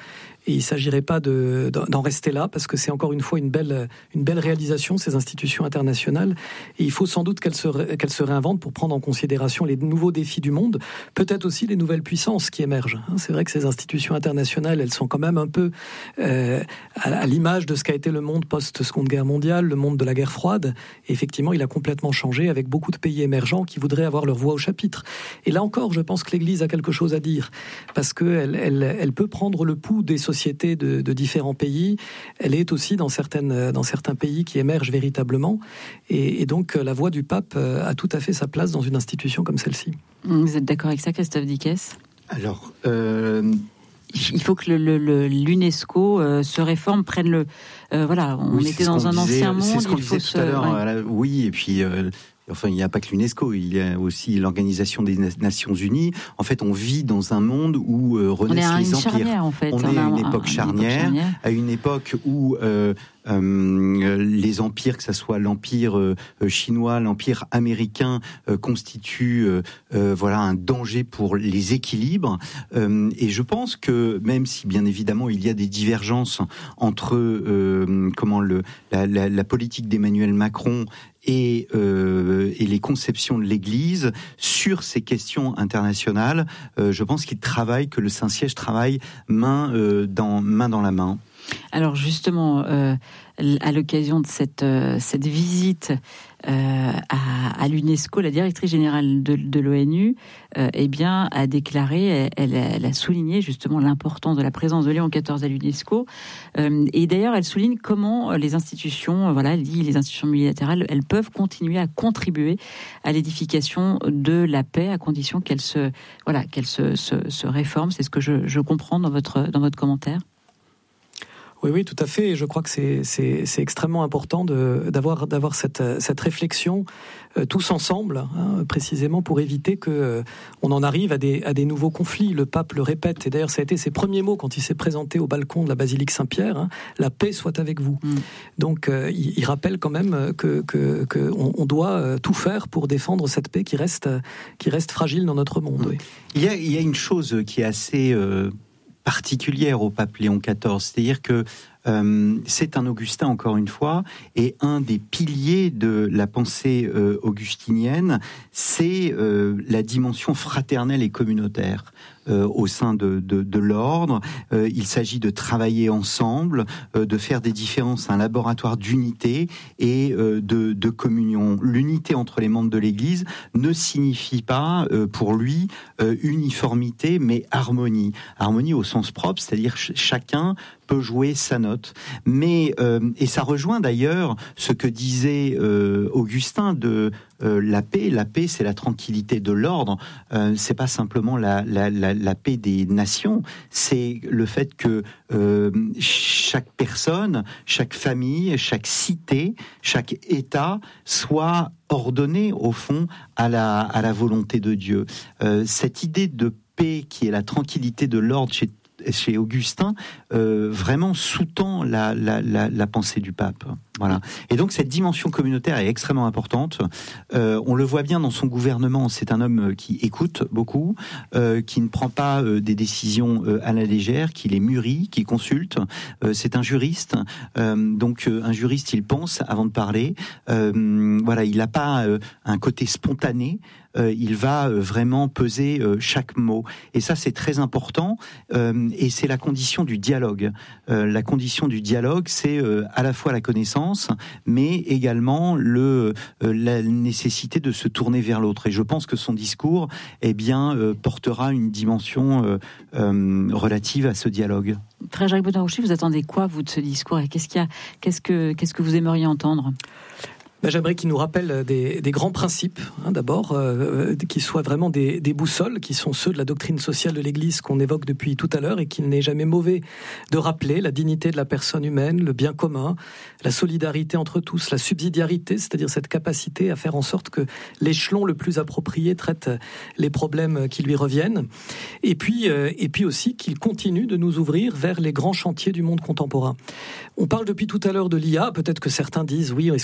Et il ne s'agirait pas de, d'en rester là, parce que c'est encore une fois une belle, une belle réalisation, ces institutions internationales. Et il faut sans doute qu'elles se, qu'elles se réinventent pour prendre en considération les nouveaux défis du monde, peut-être aussi les nouvelles puissances qui émergent. C'est vrai que ces institutions internationales, elles sont quand même un peu euh, à, à l'image de ce qu'a été le monde post-Seconde Guerre mondiale, le monde de la guerre froide. Et effectivement, il a complètement changé, avec beaucoup de pays émergents qui voudraient avoir leur voix au chapitre. Et là encore, je pense que l'Église a quelque chose à dire, parce qu'elle elle, elle peut prendre le pouls des sociétés de, de différents pays. Elle est aussi dans, certaines, dans certains pays qui émergent véritablement. Et, et donc, la voix du pape a tout à fait sa place dans une institution comme celle-ci. Vous êtes d'accord avec ça, Christophe Dickès ? Alors... Euh... Il faut que le, le, le, l'UNESCO euh, se réforme, prenne le... Euh, voilà, on oui, était dans un disait, ancien monde. C'est ce qu'on il disait faut tout à l'heure. ouais. Voilà, oui, et puis... Euh, Enfin, il n'y a pas que l'UNESCO, il y a aussi l'Organisation des Nations Unies. En fait, on vit dans un monde où euh, renaissent on est les empires. Charnière, en fait. On, on est à une époque charnière, une époque charnière, à une époque où euh, euh, les empires, que ce soit l'empire euh, chinois, l'empire américain, euh, constituent euh, euh, voilà un danger pour les équilibres. Euh, et je pense que même si, bien évidemment, il y a des divergences entre euh, comment le la, la, la politique d'Emmanuel Macron Et, euh, et les conceptions de l'Église sur ces questions internationales, euh, je pense qu'il travaille, que le Saint-Siège travaille main, euh, dans, main dans la main. Alors justement, euh, à l'occasion de cette, euh, cette visite euh, à, à l'UNESCO, la directrice générale de, de l'ONU euh, eh bien, a déclaré, elle, elle a souligné justement l'importance de la présence de Léon quatorze à l'UNESCO. Euh, et d'ailleurs, elle souligne comment les institutions, voilà, elle dit les institutions multilatérales, elles peuvent continuer à contribuer à l'édification de la paix, à condition qu'elles se, voilà, qu'elles se, se, se réforment. C'est ce que je, je comprends dans votre, dans votre commentaire. Oui, oui, tout à fait. Et je crois que c'est, c'est, c'est extrêmement important de, d'avoir, d'avoir cette, cette réflexion euh, tous ensemble, hein, précisément pour éviter que euh, on en arrive à des, à des nouveaux conflits. Le pape le répète, et d'ailleurs ça a été ses premiers mots quand il s'est présenté au balcon de la basilique Saint-Pierre, hein, la paix soit avec vous. Mm. Donc euh, il, il rappelle quand même que, que, que on, on doit tout faire pour défendre cette paix qui reste, qui reste fragile dans notre monde. Mm. Oui. Il y a, il y a une chose qui est assez... Euh... particulière au pape Léon quatorze, c'est-à-dire que euh, c'est un Augustin encore une fois, et un des piliers de la pensée euh, augustinienne, c'est euh, la dimension fraternelle et communautaire. Euh, au sein de, de, de l'ordre, euh, il s'agit de travailler ensemble, euh, de faire des différences un laboratoire d'unité et euh, de, de communion. L'unité entre les membres de l'Église ne signifie pas euh, pour lui euh, uniformité, mais harmonie. Harmonie au sens propre, c'est-à-dire ch- chacun peut jouer sa note. Mais euh, et ça rejoint d'ailleurs ce que disait euh, Augustin de euh, la paix. La paix, c'est la tranquillité de l'ordre. Euh, c'est pas simplement la, la, la, la paix des nations. C'est le fait que euh, chaque personne, chaque famille, chaque cité, chaque État soit ordonné au fond à la à la volonté de Dieu. Euh, cette idée de paix qui est la tranquillité de l'ordre chez chez Augustin, euh, vraiment sous-tend la, la, la, la pensée du pape. Voilà. Et donc cette dimension communautaire est extrêmement importante. Euh, on le voit bien dans son gouvernement. C'est un homme qui écoute beaucoup, euh, qui ne prend pas euh, des décisions euh, à la légère, qui les mûrit, qui consulte. Euh, c'est un juriste. Euh, donc euh, un juriste, il pense avant de parler. Euh, voilà, il n'a pas euh, un côté spontané. Euh, il va euh, vraiment peser euh, chaque mot. Et ça, c'est très important. Euh, et c'est la condition du dialogue. Euh, la condition du dialogue, c'est euh, à la fois la connaissance, mais également le, euh, la nécessité de se tourner vers l'autre. Et je pense que son discours, eh bien, euh, portera une dimension euh, euh, relative à ce dialogue. Frère Jacques Bonarouchy, vous attendez quoi, vous, de ce discours ? Et qu'est-ce qu'il y a, qu'est-ce que, qu'est-ce que vous aimeriez entendre ? Ben, j'aimerais qu'il nous rappelle des, des grands principes, hein, d'abord, euh, qui soient vraiment des, des boussoles, qui sont ceux de la doctrine sociale de l'Église qu'on évoque depuis tout à l'heure, et qu'il n'est jamais mauvais de rappeler la dignité de la personne humaine, le bien commun, la solidarité entre tous, la subsidiarité, c'est-à-dire cette capacité à faire en sorte que l'échelon le plus approprié traite les problèmes qui lui reviennent, et puis, euh, et puis aussi qu'il continue de nous ouvrir vers les grands chantiers du monde contemporain. On parle depuis tout à l'heure de l'I A, peut-être que certains disent, oui, est-ce qu'on n'en parle pas trop ?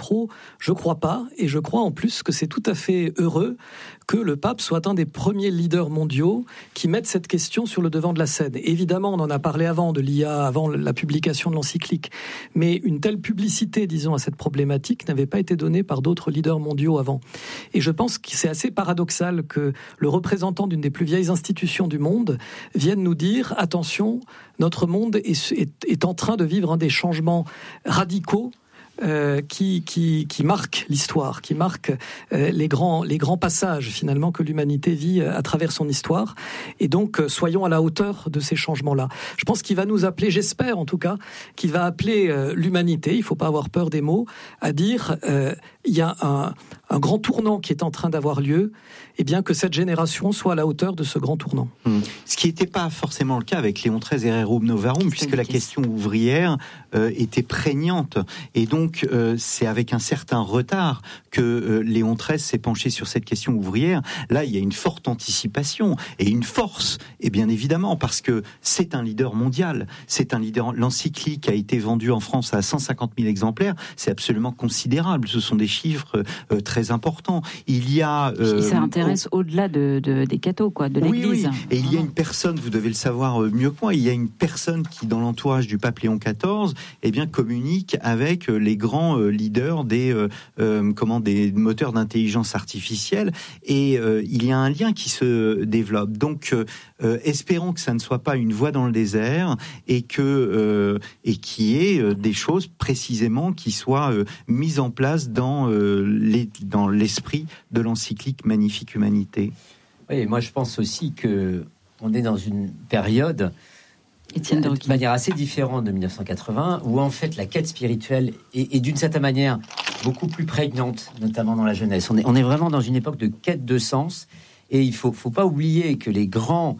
trop? Je crois pas, et je crois en plus que c'est tout à fait heureux que le pape soit un des premiers leaders mondiaux qui mettent cette question sur le devant de la scène. Évidemment, on en a parlé avant de l'I A, avant la publication de l'encyclique, mais une telle publicité, disons, à cette problématique n'avait pas été donnée par d'autres leaders mondiaux avant. Et je pense que c'est assez paradoxal que le représentant d'une des plus vieilles institutions du monde vienne nous dire « Attention, notre monde est, est, est en train de vivre un des changements radicaux Euh, qui, qui, qui marque l'histoire, qui marque euh, les, grands, les grands passages finalement que l'humanité vit à travers son histoire. Et donc, euh, soyons à la hauteur de ces changements-là. Je pense qu'il va nous appeler, j'espère en tout cas, qu'il va appeler euh, l'humanité, il ne faut pas avoir peur des mots, à dire euh, il y a un, un grand tournant qui est en train d'avoir lieu, et bien que cette génération soit à la hauteur de ce grand tournant. Mmh. Ce qui n'était pas forcément le cas avec Léon treize et Rerum Novarum, puisque la question ouvrière euh, était prégnante. Et donc, euh, c'est avec un certain retard que euh, Léon treize s'est penché sur cette question ouvrière. Là, il y a une forte anticipation et une force, et bien évidemment, parce que c'est un leader mondial. C'est un leader. L'encyclique a été vendue en France à cent cinquante mille exemplaires. C'est absolument considérable. Ce sont des chiffres euh, très importants. Il y a... Euh, ça intéresse au... au-delà de, de, des cathos, quoi, de l'Église. Oui, oui. Et il y a une personne, vous devez le savoir mieux que moi, il y a une personne qui, dans l'entourage du pape Léon quatorze, eh bien, communique avec les grands leaders des, euh, comment, des moteurs d'intelligence artificielle. Et euh, il y a un lien qui se développe. Donc, euh, espérons que ça ne soit pas une voix dans le désert et que euh, et qu'il y ait des choses précisément qui soient euh, mises en place dans, euh, les, dans l'esprit de l'encyclique Magnifique Humanité. Oui, moi je pense aussi que on est dans une période Étienne de de manière assez différente de dix-neuf cent quatre-vingts, où en fait la quête spirituelle est, est d'une certaine manière beaucoup plus prégnante, notamment dans la jeunesse. On est, on est vraiment dans une époque de quête de sens, et il faut, faut pas oublier que les grands,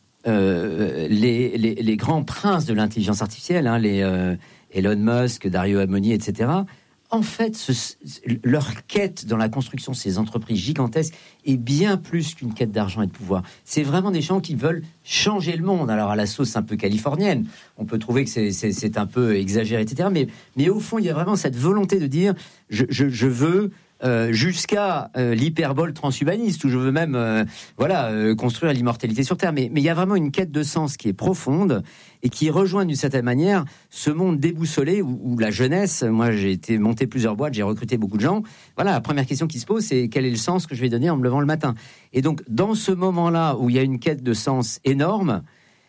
euh, les, les, les grands princes de l'intelligence artificielle, hein, les euh, Elon Musk, Dario Amoni, et cetera, en fait, ce, leur quête dans la construction de ces entreprises gigantesques est bien plus qu'une quête d'argent et de pouvoir. C'est vraiment des gens qui veulent changer le monde. Alors, à la sauce un peu californienne, on peut trouver que c'est, c'est, c'est un peu exagéré, et cetera. Mais, mais au fond, il y a vraiment cette volonté de dire je, je, je veux... Euh, jusqu'à euh, l'hyperbole transhumaniste, où je veux même euh, voilà, euh, construire l'immortalité sur Terre. Mais, mais il y a vraiment une quête de sens qui est profonde et qui rejoint d'une certaine manière ce monde déboussolé où, où la jeunesse, moi j'ai été monter plusieurs boîtes, j'ai recruté beaucoup de gens. Voilà, la première question qui se pose, c'est quel est le sens que je vais donner en me levant le matin. Et donc, dans ce moment-là où il y a une quête de sens énorme,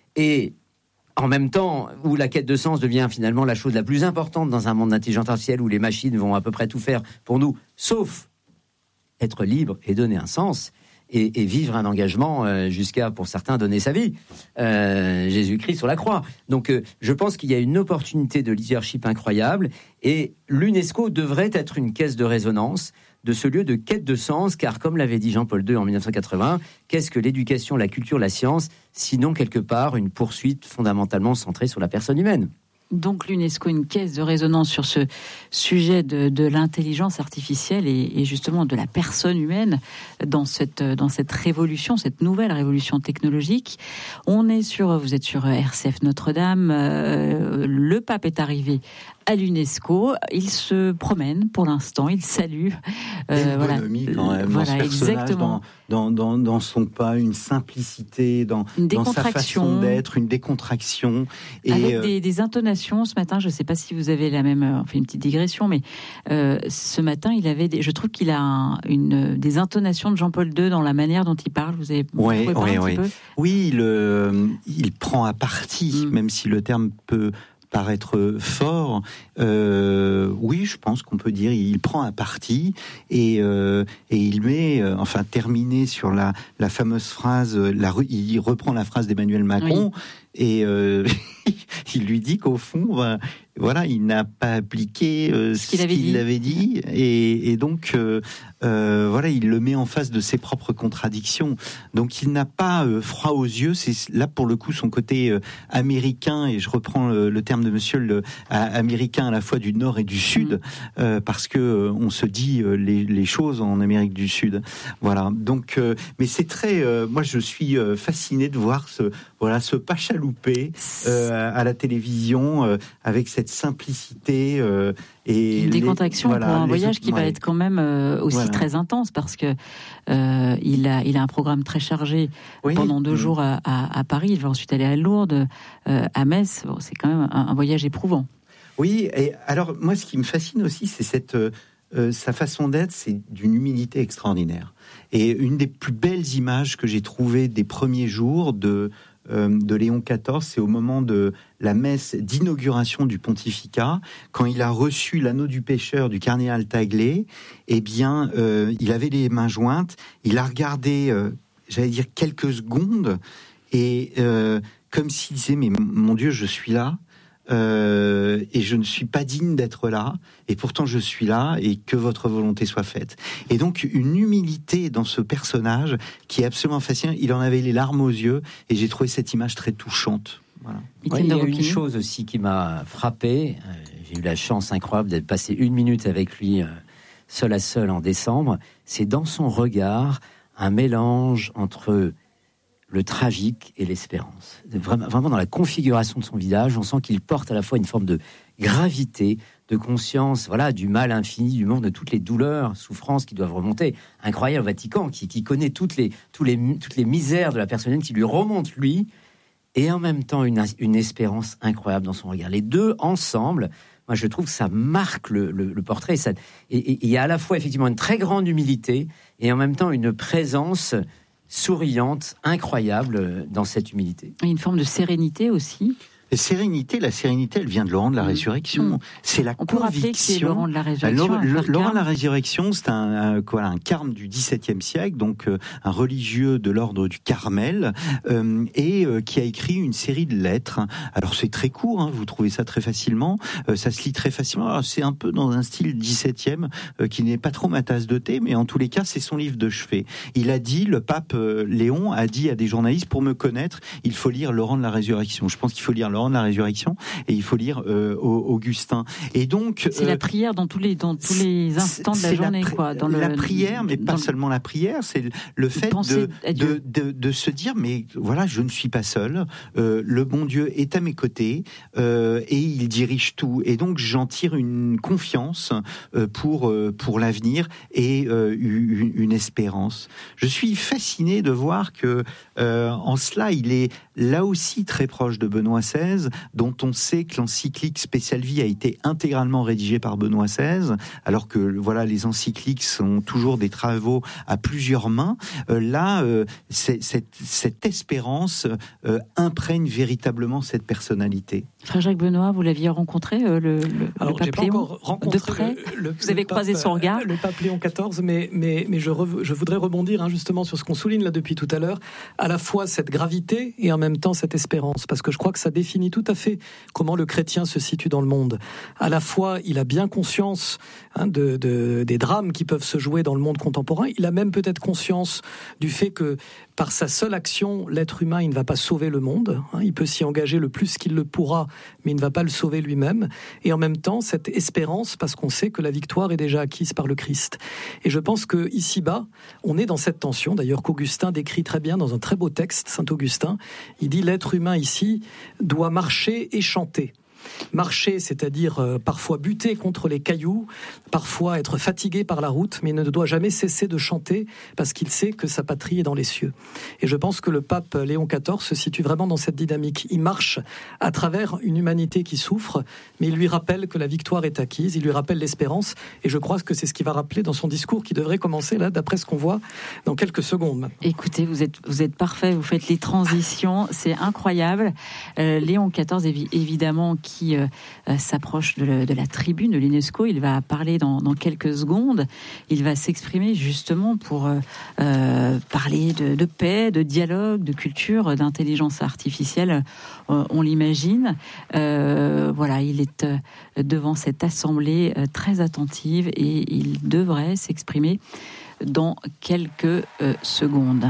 et en même temps, où la quête de sens devient finalement la chose la plus importante dans un monde d'intelligence artificielle où les machines vont à peu près tout faire pour nous, sauf être libre et donner un sens et, et vivre un engagement euh, jusqu'à, pour certains, donner sa vie. Euh, Jésus-Christ sur la croix. Donc, euh, je pense qu'il y a une opportunité de leadership incroyable et l'UNESCO devrait être une caisse de résonance de ce lieu de quête de sens, car comme l'avait dit Jean-Paul deux en dix-neuf cent quatre-vingts, qu'est-ce que l'éducation, la culture, la science, sinon quelque part une poursuite fondamentalement centrée sur la personne humaine? Donc l'UNESCO, une caisse de résonance sur ce sujet de, de l'intelligence artificielle et, et justement de la personne humaine dans cette, dans cette révolution, cette nouvelle révolution technologique. On est sur, vous êtes sur R C F Notre-Dame, euh, le pape est arrivé à l'UNESCO, il se promène pour l'instant, il salue. Euh, une bonhomie voilà, quand même, voilà, dans ce exactement. Dans, dans, dans, dans son pas, une simplicité, dans, dans sa façon d'être, une décontraction. Et avec euh... des, des intonations ce matin, je ne sais pas si vous avez la même, on fait une petite digression, mais euh, ce matin, il avait des, je trouve qu'il a un, une, des intonations de Jean-Paul deux dans la manière dont il parle. Vous avez oui, vous oui, un oui. petit peu oui, le, il prend à partie, mm. même si le terme peut paraître fort, euh, oui, je pense qu'on peut dire, il prend un parti et euh, et il met, euh, enfin, terminé sur la la fameuse phrase, la, il reprend la phrase d'Emmanuel Macron oui. et euh, il lui dit qu'au fond, ben, voilà, il n'a pas appliqué euh, ce qu'il, ce avait, qu'il dit. avait dit et, et donc euh, euh, voilà, il le met en face de ses propres contradictions. Donc il n'a pas euh, froid aux yeux. C'est là pour le coup son côté euh, américain, et je reprends le, le terme de monsieur le à, américain à la fois du Nord et du Sud, mmh. euh, parce que euh, on se dit euh, les, les choses en Amérique du Sud. Voilà. Donc, euh, mais c'est très. Euh, moi, je suis euh, fasciné de voir ce voilà ce pas chaloupé loupé euh, à la télévision euh, avec cette simplicité euh, et une décontraction les, voilà, pour un les, voyage qui ouais. va être quand même euh, aussi voilà. très intense parce que euh, il a il a un programme très chargé oui. pendant deux mmh. jours à, à, à Paris. Il va ensuite aller à Lourdes, euh, à Metz. Bon, c'est quand même un, un voyage éprouvant. Oui, et alors moi, ce qui me fascine aussi, c'est cette euh, euh, sa façon d'être, c'est d'une humilité extraordinaire. Et une des plus belles images que j'ai trouvées des premiers jours de euh, de Léon quatorze, c'est au moment de la messe d'inauguration du pontificat, quand il a reçu l'anneau du pécheur du cardinal Taglé. Eh bien, euh, il avait les mains jointes, il a regardé, euh, j'allais dire quelques secondes, et euh, comme s'il disait, mais mon Dieu, je suis là. Euh, et je ne suis pas digne d'être là, et pourtant je suis là, et que votre volonté soit faite. Et donc une humilité dans ce personnage qui est absolument fascinant. Il en avait les larmes aux yeux, et j'ai trouvé cette image très touchante. Voilà. Ouais, il y a une chose aussi qui m'a frappé. Euh, j'ai eu la chance incroyable d'être passé une minute avec lui, euh, seul à seul en décembre. C'est dans son regard un mélange entre le tragique et l'espérance. Vraiment, vraiment dans la configuration de son visage, on sent qu'il porte à la fois une forme de gravité, de conscience, voilà, du mal infini du monde, de toutes les douleurs, souffrances qui doivent remonter. Incroyable, Vatican, qui, qui connaît toutes les, tous les, toutes les misères de la personne qui lui remontent, lui, et en même temps une, une espérance incroyable dans son regard. Les deux ensemble, moi je trouve que ça marque le, le, le portrait. Ça, et il y a à la fois effectivement une très grande humilité, et en même temps une présence souriante, incroyable dans cette humilité. Et une forme de sérénité aussi. La sérénité, la sérénité, elle vient de Laurent de la Résurrection. Mmh. C'est la On conviction. peut rappeler que c'est Laurent de la Résurrection. Laurent, le, Laurent de la Résurrection, c'est un, un, quoi, un carme du dix-septième siècle, donc euh, un religieux de l'ordre du Carmel, euh, et euh, qui a écrit une série de lettres. Alors c'est très court, hein, vous trouvez ça très facilement, euh, ça se lit très facilement. Alors, c'est un peu dans un style dix-septième euh, qui n'est pas trop ma tasse de thé, mais en tous les cas, c'est son livre de chevet. Il a dit, le pape euh, Léon a dit à des journalistes, pour me connaître, il faut lire Laurent de la Résurrection. Je pense qu'il faut lire Laurent de la Résurrection, et il faut lire euh, Augustin. Et donc c'est euh, la prière dans tous les dans tous les instants de la journée, la, quoi. Dans la le, prière, mais pas le, seulement la prière, c'est le fait de de, de de se dire, mais voilà, je ne suis pas seul. Euh, le bon Dieu est à mes côtés euh, et il dirige tout. Et donc j'en tire une confiance euh, pour euh, pour l'avenir et euh, une, une espérance. Je suis fasciné de voir que euh, en cela, il est là aussi très proche de Benoît seize, dont on sait que l'encyclique Spéciale Vie a été intégralement rédigée par Benoît seize, alors que voilà, les encycliques sont toujours des travaux à plusieurs mains. Euh, là, euh, c'est, cette, cette espérance euh, imprègne véritablement cette personnalité. Frère Jacques Benoît, vous l'aviez rencontré, euh, le, le, Alors, le pape j'ai pas Léon, encore rencontré de près. Le, le, vous avez croisé pape, son regard. Le pape Léon quatorze, mais, mais, mais je, rev, je voudrais rebondir hein, justement sur ce qu'on souligne là depuis tout à l'heure, à la fois cette gravité et en même temps cette espérance, parce que je crois que ça définit tout à fait comment le chrétien se situe dans le monde. À la fois, il a bien conscience hein, de, de, des drames qui peuvent se jouer dans le monde contemporain, il a même peut-être conscience du fait que par sa seule action, l'être humain, il ne va pas sauver le monde. Hein, il peut s'y engager le plus qu'il le pourra, mais il ne va pas le sauver lui-même. Et en même temps, cette espérance, parce qu'on sait que la victoire est déjà acquise par le Christ. Et je pense que ici-bas, on est dans cette tension, d'ailleurs qu'Augustin décrit très bien dans un très beau texte, Saint Augustin. Il dit, l'être humain ici doit marcher et chanter. Marcher, c'est-à-dire euh, parfois buter contre les cailloux, parfois être fatigué par la route, mais il ne doit jamais cesser de chanter parce qu'il sait que sa patrie est dans les cieux. Et je pense que le pape Léon quatorze se situe vraiment dans cette dynamique. Il marche à travers une humanité qui souffre, mais il lui rappelle que la victoire est acquise, il lui rappelle l'espérance, et je crois que c'est ce qu'il va rappeler dans son discours qui devrait commencer là, d'après ce qu'on voit dans quelques secondes. Écoutez, vous êtes, vous êtes parfait, vous faites les transitions, c'est incroyable. Euh, Léon quatorze, évi- évidemment, qui qui euh, s'approche de, le, de la tribune de l'UNESCO. Il va parler dans, dans quelques secondes. Il va s'exprimer justement pour euh, euh, parler de, de paix, de dialogue, de culture, d'intelligence artificielle, euh, on l'imagine. Euh, voilà, il est euh, devant cette assemblée euh, très attentive et il devrait s'exprimer dans quelques euh, secondes.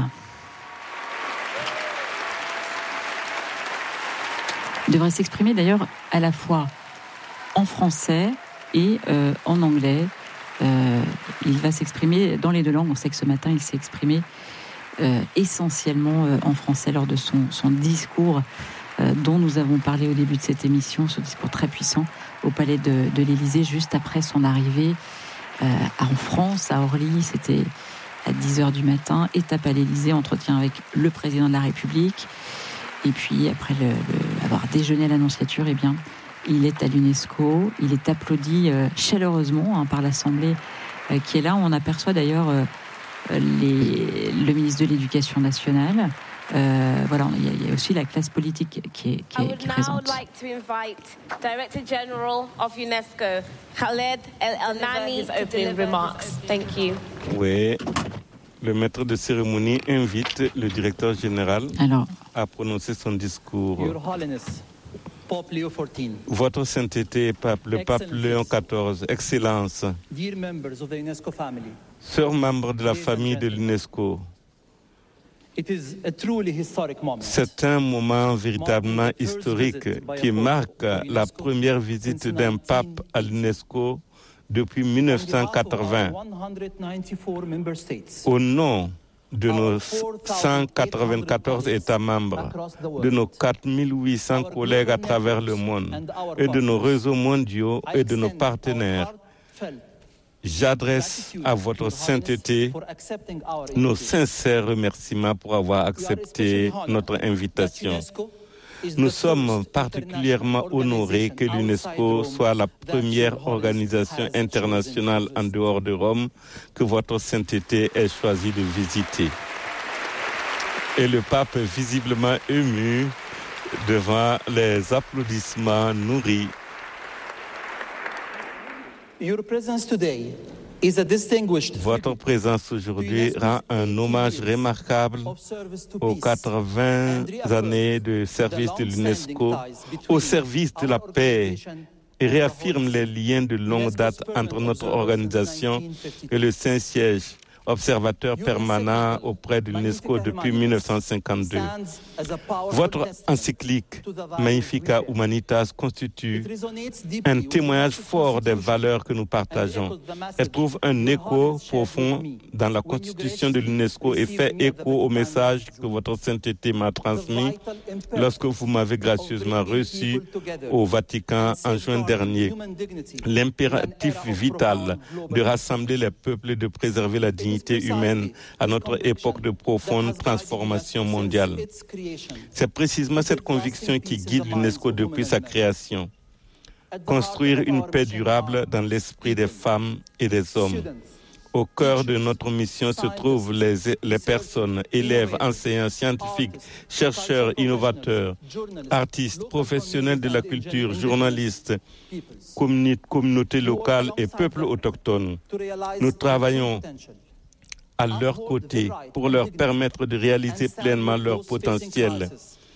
Il devrait s'exprimer d'ailleurs à la fois en français et euh, en anglais. Euh, il va s'exprimer dans les deux langues. On sait que ce matin, il s'est exprimé euh, essentiellement euh, en français lors de son, son discours euh, dont nous avons parlé au début de cette émission, ce discours très puissant au palais de, de l'Élysée, juste après son arrivée euh, en France, à Orly. C'était à dix heures du matin, étape à l'Élysée, entretien avec le président de la République. Et puis, après le, le, avoir déjeuné à l'Annonciature, eh bien, il est à l'UNESCO. Il est applaudi euh, chaleureusement hein, par l'Assemblée euh, qui est là. On aperçoit d'ailleurs euh, les, le ministre de l'Éducation nationale. Euh, voilà, il y, a, il y a aussi la classe politique qui est, qui est, qui est présente. I would now like to invite Director General of UNESCO, Khaled El Elnani, to opening remarks. Thank you. Oui, le maître de cérémonie invite le directeur général Alors, à prononcer son discours. Your Holiness, Pope Leo quatorze. Votre Sainteté, Pape, le Pape Léon quatorze, Excellence, dear members of the UNESCO family, sœurs membres de la famille de l'UNESCO. C'est un moment véritablement historique qui marque la première visite d'un pape à l'UNESCO depuis mille neuf cent quatre-vingts. Au nom de nos cent quatre-vingt-quatorze États membres, de nos quatre mille huit cents collègues à travers le monde et de nos réseaux mondiaux et de nos partenaires, j'adresse à votre sainteté nos sincères remerciements pour avoir accepté notre invitation. Nous sommes particulièrement honorés que l'UNESCO soit la première organisation internationale en dehors de Rome que votre sainteté ait choisi de visiter. Et le pape est visiblement ému devant les applaudissements nourris. Your presence today is a distinguished Votre présence aujourd'hui rend un hommage remarquable aux quatre-vingts années de service de l'UNESCO au service de la paix et réaffirme les liens de longue date entre notre organisation et le Saint-Siège, observateur permanent auprès de l'UNESCO depuis mille neuf cent cinquante-deux. Votre encyclique Magnificat Humanitas constitue un témoignage fort des valeurs que nous partageons. Elle trouve un écho profond dans la constitution de l'UNESCO et fait écho au message que votre sainteté m'a transmis lorsque vous m'avez gracieusement reçu au Vatican en juin dernier. L'impératif vital de rassembler les peuples et de préserver la dignité humaine à notre époque de profonde transformation mondiale. C'est précisément cette conviction qui guide l'UNESCO depuis sa création. Construire une paix durable dans l'esprit des femmes et des hommes. Au cœur de notre mission se trouvent les, les personnes, élèves, enseignants, scientifiques, chercheurs, innovateurs, artistes, professionnels de la culture, journalistes, communi- communautés locales et peuples autochtones. Nous travaillons à leur côté pour leur permettre de réaliser pleinement leur potentiel,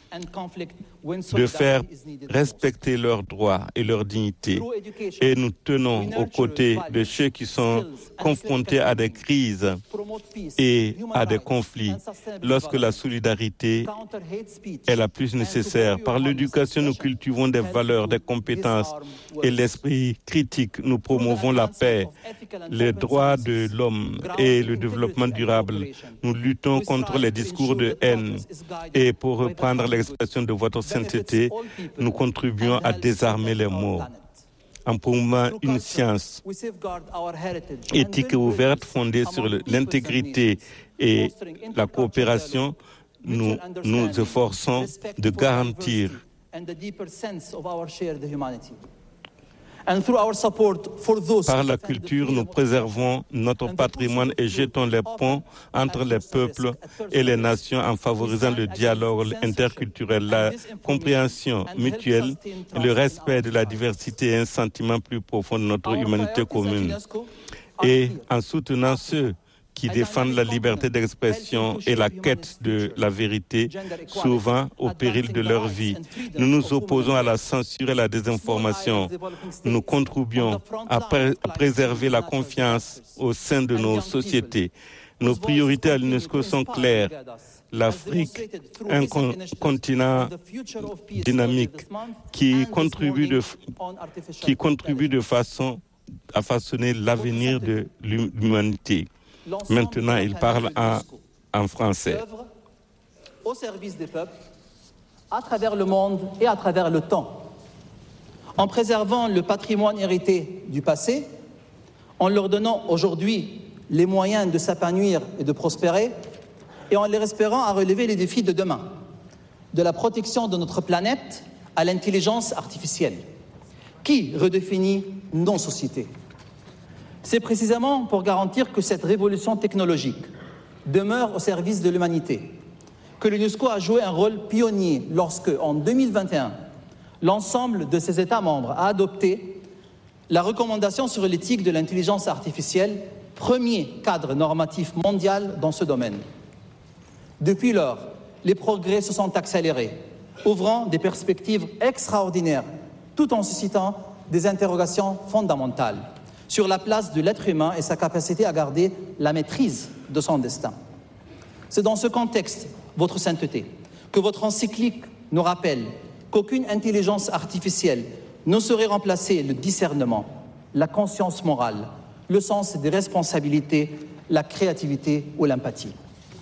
de faire respecter leurs droits et leur dignité. Et nous tenons aux côtés de ceux qui sont confrontés à des crises et à des conflits lorsque la solidarité est la plus nécessaire. Par l'éducation, nous cultivons des valeurs, des compétences et l'esprit critique. Nous promouvons la paix, les droits de l'homme et le développement durable. Nous luttons contre les discours de haine. Et pour reprendre l'expression de votre sainteté, nous contribuons à désarmer les mots. En promouvant une science éthique et ouverte fondée sur l'intégrité et la coopération, nous nous efforçons de garantir par la culture, nous préservons notre patrimoine et jetons les ponts entre les peuples et les nations en favorisant le dialogue interculturel, la compréhension mutuelle, le respect de la diversité et un sentiment plus profond de notre humanité commune. Et en soutenant ceux qui défendent la liberté d'expression et la quête de la vérité, souvent au péril de leur vie. Nous nous opposons à la censure et la désinformation. Nous contribuons à, pré- à préserver la confiance au sein de nos sociétés. Nos priorités à l'UNESCO sont claires. L'Afrique, un con- continent dynamique qui contribue de, qui contribue de façon à façonner l'avenir de l'humanité. Maintenant, il parle en, en français. Au service des peuples, à travers le monde et à travers le temps, en préservant le patrimoine hérité du passé, en leur donnant aujourd'hui les moyens de s'épanouir et de prospérer, et en les espérant à relever les défis de demain, de la protection de notre planète à l'intelligence artificielle, qui redéfinit nos sociétés. C'est précisément pour garantir que cette révolution technologique demeure au service de l'humanité que l'UNESCO a joué un rôle pionnier lorsque, en deux mille vingt et un, l'ensemble de ses États membres a adopté la recommandation sur l'éthique de l'intelligence artificielle, premier cadre normatif mondial dans ce domaine. Depuis lors, les progrès se sont accélérés, ouvrant des perspectives extraordinaires, tout en suscitant des interrogations fondamentales sur la place de l'être humain et sa capacité à garder la maîtrise de son destin. C'est dans ce contexte, votre sainteté, que votre encyclique nous rappelle qu'aucune intelligence artificielle ne saurait remplacer le discernement, la conscience morale, le sens des responsabilités, la créativité ou l'empathie.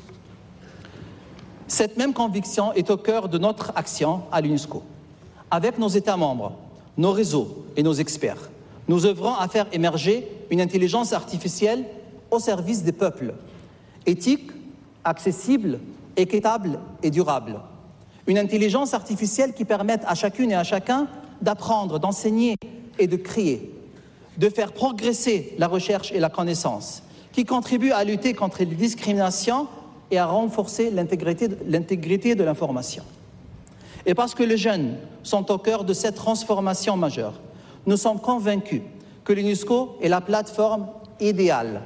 Cette même conviction est au cœur de notre action à l'UNESCO. Avec nos États membres, nos réseaux et nos experts, nous œuvrons à faire émerger une intelligence artificielle au service des peuples, éthique, accessible, équitable et durable. Une intelligence artificielle qui permette à chacune et à chacun d'apprendre, d'enseigner et de créer, de faire progresser la recherche et la connaissance, qui contribue à lutter contre les discriminations et à renforcer l'intégrité de, l'intégrité de l'information. Et parce que les jeunes sont au cœur de cette transformation majeure, nous sommes convaincus que l'UNESCO est la plateforme idéale